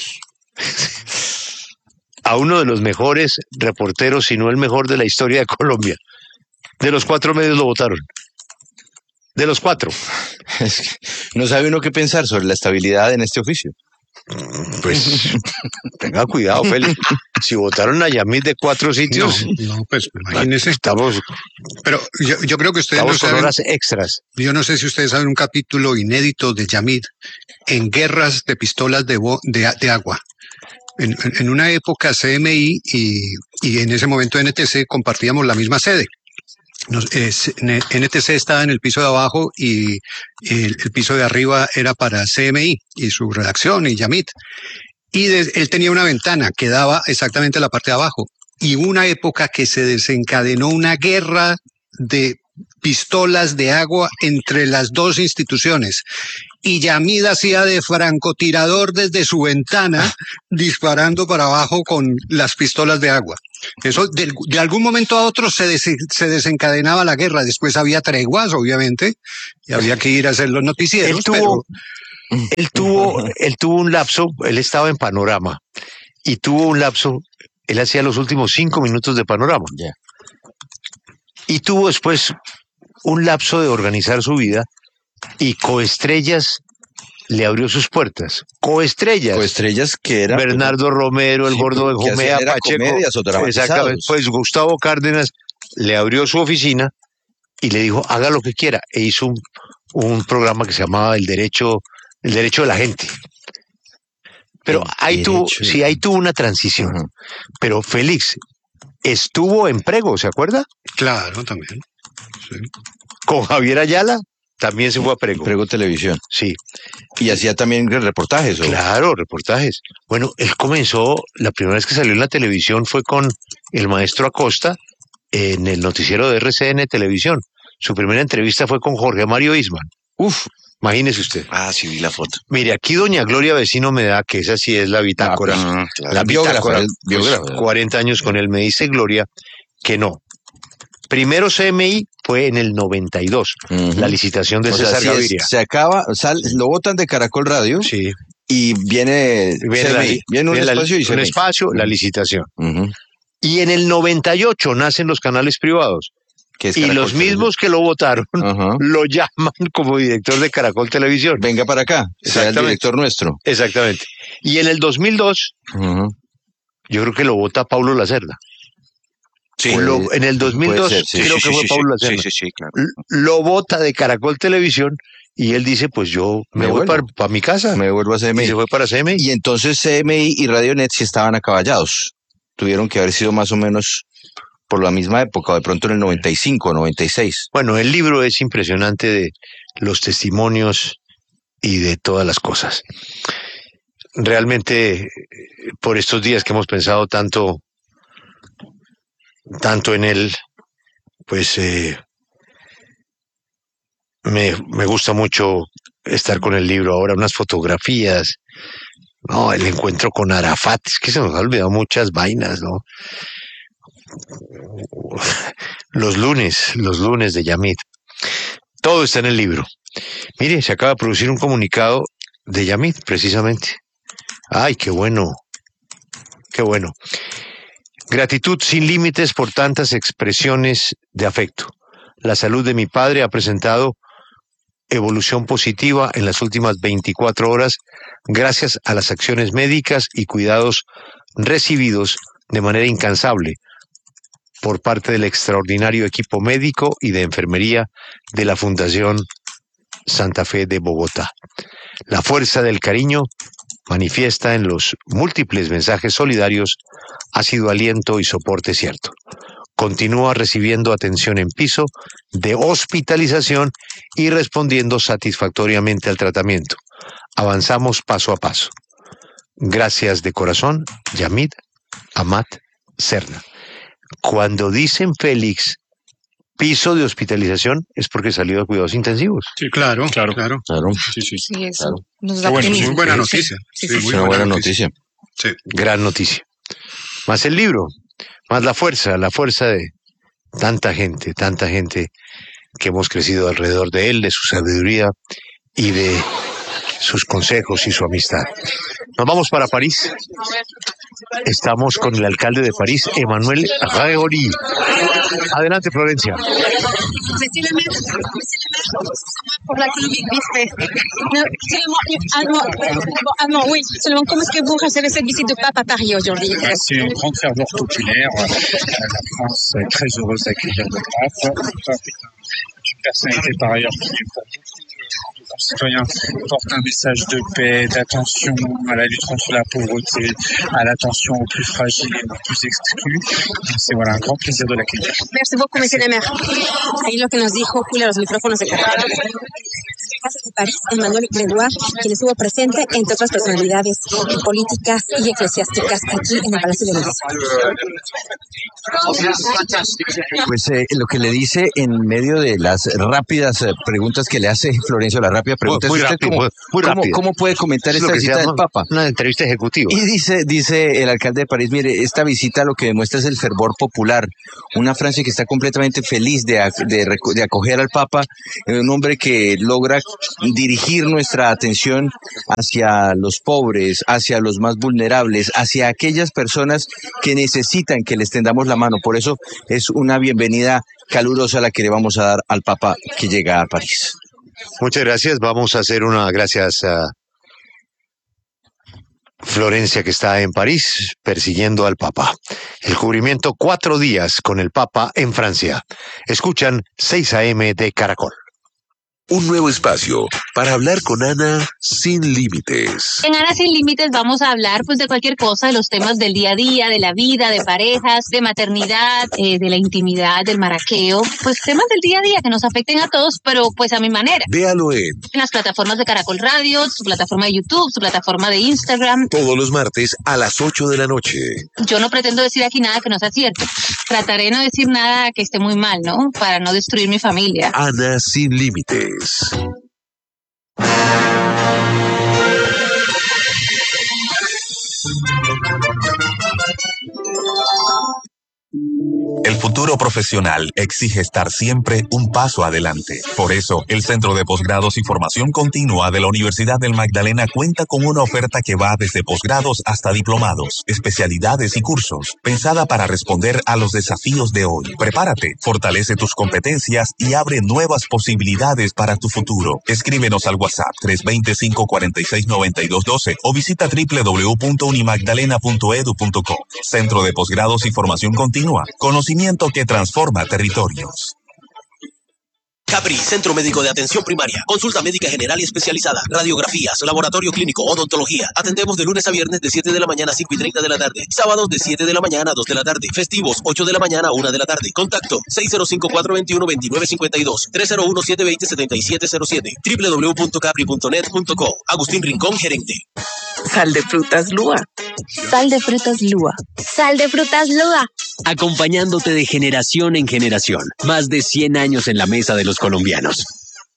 A uno de los mejores reporteros, si no el mejor de la historia de Colombia. De los cuatro medios lo votaron. De los cuatro.
Es que no sabe uno qué pensar sobre la estabilidad en este oficio.
Pues tenga cuidado, Félix. Si votaron a Yamit de cuatro sitios.
No, no pues imagínese.
Estamos.
Pero yo, yo creo que ustedes
estamos
no saben.
Con horas extras.
Yo no sé si ustedes saben un capítulo inédito de Yamit en guerras de pistolas de, de, de agua. En, en, en una época C M I y, y en ese momento N T C compartíamos la misma sede. Nos, eh, N T C estaba en el piso de abajo y el, el piso de arriba era para C M I y su redacción y Yamit. Y de, él tenía una ventana que daba exactamente a la parte de abajo. Y una época que se desencadenó una guerra de pistolas de agua entre las dos instituciones. Y Yamid hacía de francotirador desde su ventana, disparando para abajo con las pistolas de agua. Eso de, de algún momento a otro se, des, se desencadenaba la guerra. Después había treguas, obviamente, y había que ir a hacer los noticieros.
Él tuvo, pero... él tuvo, él tuvo un lapso, él estaba en Panorama, y tuvo un lapso, él hacía los últimos cinco minutos de Panorama.
Yeah.
Y tuvo después un lapso de organizar su vida, y Coestrellas le abrió sus puertas. Coestrellas.
Coestrellas que era
Bernardo Romero, el sí, gordo de Jumea, Pacheco. Exactamente. Pues Gustavo Cárdenas le abrió su oficina y le dijo, haga lo que quiera. E hizo un, un programa que se llamaba El Derecho, el Derecho de la Gente. Pero el ahí tuvo, de... sí, ahí tuvo una transición. Uh-huh. Pero Félix estuvo en Prego, ¿se acuerda?
Claro, también. Sí.
Con Javier Ayala. También se fue a Prego.
Prego Televisión.
Sí.
¿Y hacía también reportajes? ¿O?
Claro, reportajes. Bueno, él comenzó, la primera vez que salió en la televisión fue con el maestro Acosta en el noticiero de R C N Televisión. Su primera entrevista fue con Jorge Mario Isman. Uf, imagínese usted.
Ah, sí, vi la foto.
Mire, aquí doña Gloria Vecino me da, que esa sí es la bitácora. Ah, claro. La bitácora, el biógrafa. Pues, cuarenta años con él, me dice Gloria que no. Primero C M I fue en el noventa y dos, uh-huh. La licitación de o César sea, Gaviria.
Es, se acaba, sal, lo botan de Caracol Radio
sí.
y viene,
viene,
C M I,
la,
viene un
viene
espacio
la,
y
un espacio, la licitación.
Uh-huh.
Y en el noventa y ocho nacen los canales privados. Y los mismos que lo votaron uh-huh. lo llaman como director de Caracol Televisión.
Venga para acá, sea el director nuestro.
Exactamente. Y en el dos mil dos, uh-huh. yo creo que lo vota Paulo Lacerda.
Sí,
lo, en el dos mil dos ser, sí, creo sí, que
sí,
fue
sí,
Paulo Lacerda.
Sí, sí, sí, claro.
Lo vota de Caracol Televisión y él dice, pues yo me, me voy para, para mi casa.
Me vuelvo a C M I.
Y se fue para C M I.
Y entonces C M I y Radionet sí estaban acaballados. Tuvieron que haber sido más o menos por la misma época, o de pronto en el noventa y cinco, noventa y seis.
Bueno, el libro es impresionante de los testimonios y de todas las cosas. Realmente, por estos días que hemos pensado tanto... tanto en él, pues eh, me, me gusta mucho estar con el libro ahora, unas fotografías, no, el encuentro con Arafat, es que se nos ha olvidado muchas vainas, ¿no? Los lunes, los lunes de Yamit, todo está en el libro. Mire, se acaba de producir un comunicado de Yamit, precisamente. Ay, qué bueno, qué bueno. Gratitud sin límites por tantas expresiones de afecto. La salud de mi padre ha presentado evolución positiva en las últimas veinticuatro horas gracias a las acciones médicas y cuidados recibidos de manera incansable por parte del extraordinario equipo médico y de enfermería de la Fundación Santa Fe de Bogotá. La fuerza del cariño manifiesta en los múltiples mensajes solidarios ha sido aliento y soporte cierto. Continúa recibiendo atención en piso de hospitalización y respondiendo satisfactoriamente al tratamiento. Avanzamos paso a paso. Gracias de corazón, Yamid Amat Serna. Cuando dicen Félix piso de hospitalización es porque salió de cuidados intensivos.
Sí, claro, claro, claro.
claro.
Sí, sí,
sí, eso
claro.
Nos da
bueno, muy buena noticia.
Sí, sí,
sí,
sí.
muy
Una
buena,
buena
noticia.
noticia.
Sí.
Gran noticia. Más el libro, más la fuerza, la fuerza de tanta gente, tanta gente que hemos crecido alrededor de él, de su sabiduría y de sus consejos y su amistad. Nos vamos para París. Estamos con el alcalde de París, Emmanuel Rajoy. Adelante, Florencia.
Monsieur le maire, monsieur le maire, pour la clinique vite fait. Non, seulement, ah non, bon, ah non, oui, seulement comment est-ce que vous recevez cette visite de pape à Paris aujourd'hui?
C'est une grande ferveur populaire. La France est très heureuse d'accueillir le pape. Le pape est une personnalité par ailleurs qui est pour beaucoup de concitoyens porte un message de paix, d'attention à la lutte contre la pauvreté, à l'attention aux plus fragiles et aux plus exclus. C'est voilà, un grand plaisir de l'accueillir.
Merci beaucoup, monsieur le maire. Ahí lo que nos dijo Julio a los micrófonos de Caracol. De París, Emmanuel Gregoire, quien estuvo presente, entre otras personalidades políticas y eclesiásticas aquí en el Palacio de Venecia.
Pues eh, lo que le dice en medio de las rápidas eh, preguntas que le hace Florencio, la rápida pregunta
muy
es usted
rápido,
cómo,
muy, muy
cómo,
rápido.
¿cómo puede comentar
Es
esta
lo que se
visita del
llama
Papa?
Una entrevista ejecutiva.
Y dice, dice el alcalde de París, mire, esta visita lo que demuestra es el fervor popular. Una Francia que está completamente feliz de, de, de acoger al Papa, un hombre que logra dirigir nuestra atención hacia los pobres, hacia los más vulnerables, hacia aquellas personas que necesitan que les tendamos la mano. Por eso es una bienvenida calurosa la que le vamos a dar al Papa que llega a París.
Muchas gracias. Vamos a hacer una gracias a Florencia, que está en París persiguiendo al Papa. El cubrimiento cuatro días con el Papa en Francia. Escuchan seis a eme de Caracol.
Un nuevo espacio para hablar con Ana sin límites.
En Ana Sin Límites vamos a hablar pues de cualquier cosa, de los temas del día a día, de la vida, de parejas, de maternidad, eh, de la intimidad, del maraqueo, pues temas del día a día que nos afecten a todos, pero pues a mi manera.
Véalo en,
en las plataformas de Caracol Radio, su plataforma de YouTube, su plataforma de Instagram.
Todos los martes a las ocho de la noche.
Yo no pretendo decir aquí nada que no sea cierto. Trataré de no decir nada que esté muy mal, ¿no? Para no destruir mi familia.
Ana Sin Límites.
El futuro profesional exige estar siempre un paso adelante. Por eso, el Centro de Posgrados y Formación Continua de la Universidad del Magdalena cuenta con una oferta que va desde posgrados hasta diplomados, especialidades y cursos, pensada para responder a los desafíos de hoy. Prepárate, fortalece tus competencias y abre nuevas posibilidades para tu futuro. Escríbenos al WhatsApp tres dos cero, cinco cuatro seis, nueve dos uno dos o visita doble u doble u doble u punto unimagdalena punto e d u punto co. Centro de Posgrados y Formación Continua. Conocimiento que transforma territorios.
Capri, Centro Médico de Atención Primaria. Consulta médica general y especializada. Radiografías, laboratorio clínico, odontología. Atendemos de lunes a viernes de siete de la mañana a cinco y treinta de la tarde. Sábados de siete de la mañana a dos de la tarde. Festivos, ocho de la mañana a una de la tarde. Contacto seis cero cinco, cuatro dos uno, dos nueve cinco dos, tres cero uno, siete dos cero, siete siete cero siete, doble u doble u doble u punto capri punto net punto co. Agustín Rincón, gerente.
Sal de frutas Lua.
Sal de frutas Lua.
Sal de frutas Lua.
Acompañándote de generación en generación. Más de cien años en la mesa de los colombianos.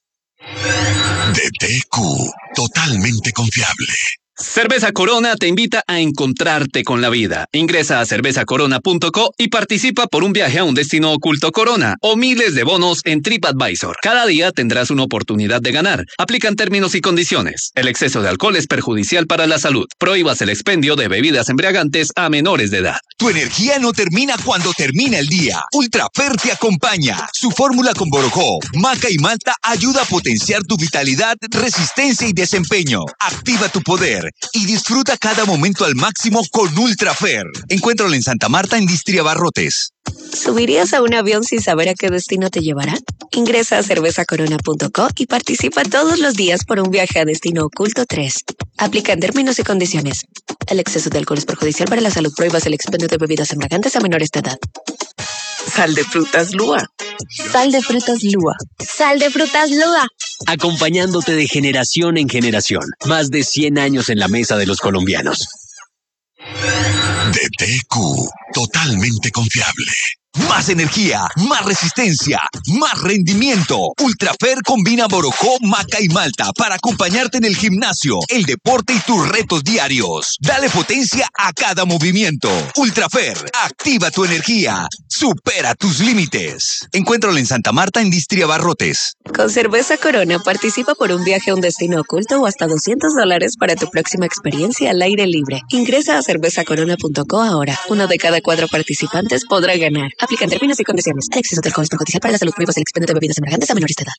D T Q, totalmente confiable.
Cerveza Corona te invita a encontrarte con la vida. Ingresa a cerveza corona punto co y participa por un viaje a un destino oculto Corona o miles de bonos en TripAdvisor. Cada día tendrás una oportunidad de ganar. Aplican términos y condiciones. El exceso de alcohol es perjudicial para la salud. Prohíbas el expendio de bebidas embriagantes a menores de edad.
Tu energía no termina cuando termina el día. Ultrafer te acompaña. Su fórmula con borojó, maca y malta ayuda a potenciar tu vitalidad, resistencia y desempeño. Activa tu poder y disfruta cada momento al máximo con Ultrafer. Encuéntralo en Santa Marta en Distria Barrotes.
¿Subirías a un avión sin saber a qué destino te llevará? Ingresa a cerveza corona punto co y participa todos los días por un viaje a destino oculto tres. Aplican términos y condiciones. El exceso de alcohol es perjudicial para la salud. Prohíbas el expendio de bebidas embriagantes a menores de edad.
Sal de frutas Lua.
Sal de frutas Lua. Sal de frutas Lua.
Acompañándote de generación en generación. Más de cien años en la mesa de los colombianos.
D T Q, totalmente confiable.
Más energía, más resistencia, más rendimiento. Ultrafer combina Borojó, maca y malta para acompañarte en el gimnasio, el deporte y tus retos diarios. Dale potencia a cada movimiento. Ultrafer, activa tu energía. Supera tus límites. Encuéntralo en Santa Marta, en Distria Barrotes.
Con Cerveza Corona participa por un viaje a un destino oculto o hasta doscientos dólares para tu próxima experiencia al aire libre. Ingresa a cerveza corona punto co ahora. Uno de cada cuatro participantes podrá ganar. Aplican términos y condiciones. El exceso de alcohol es perjudicial para la salud. Prohíbas el expendio de bebidas embriagantes a menores de edad.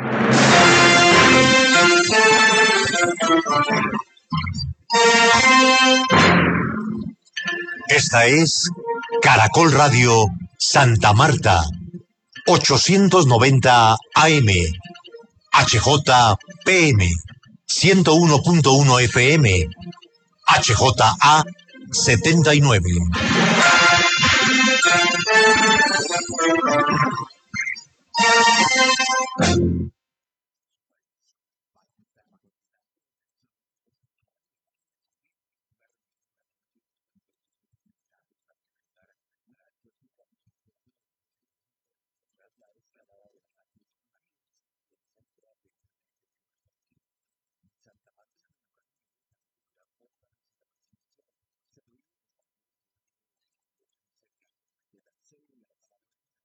Esta es Caracol Radio Santa Marta, ochocientos noventa A M, H J P M, ciento uno punto uno F M, H J A setenta y nueve.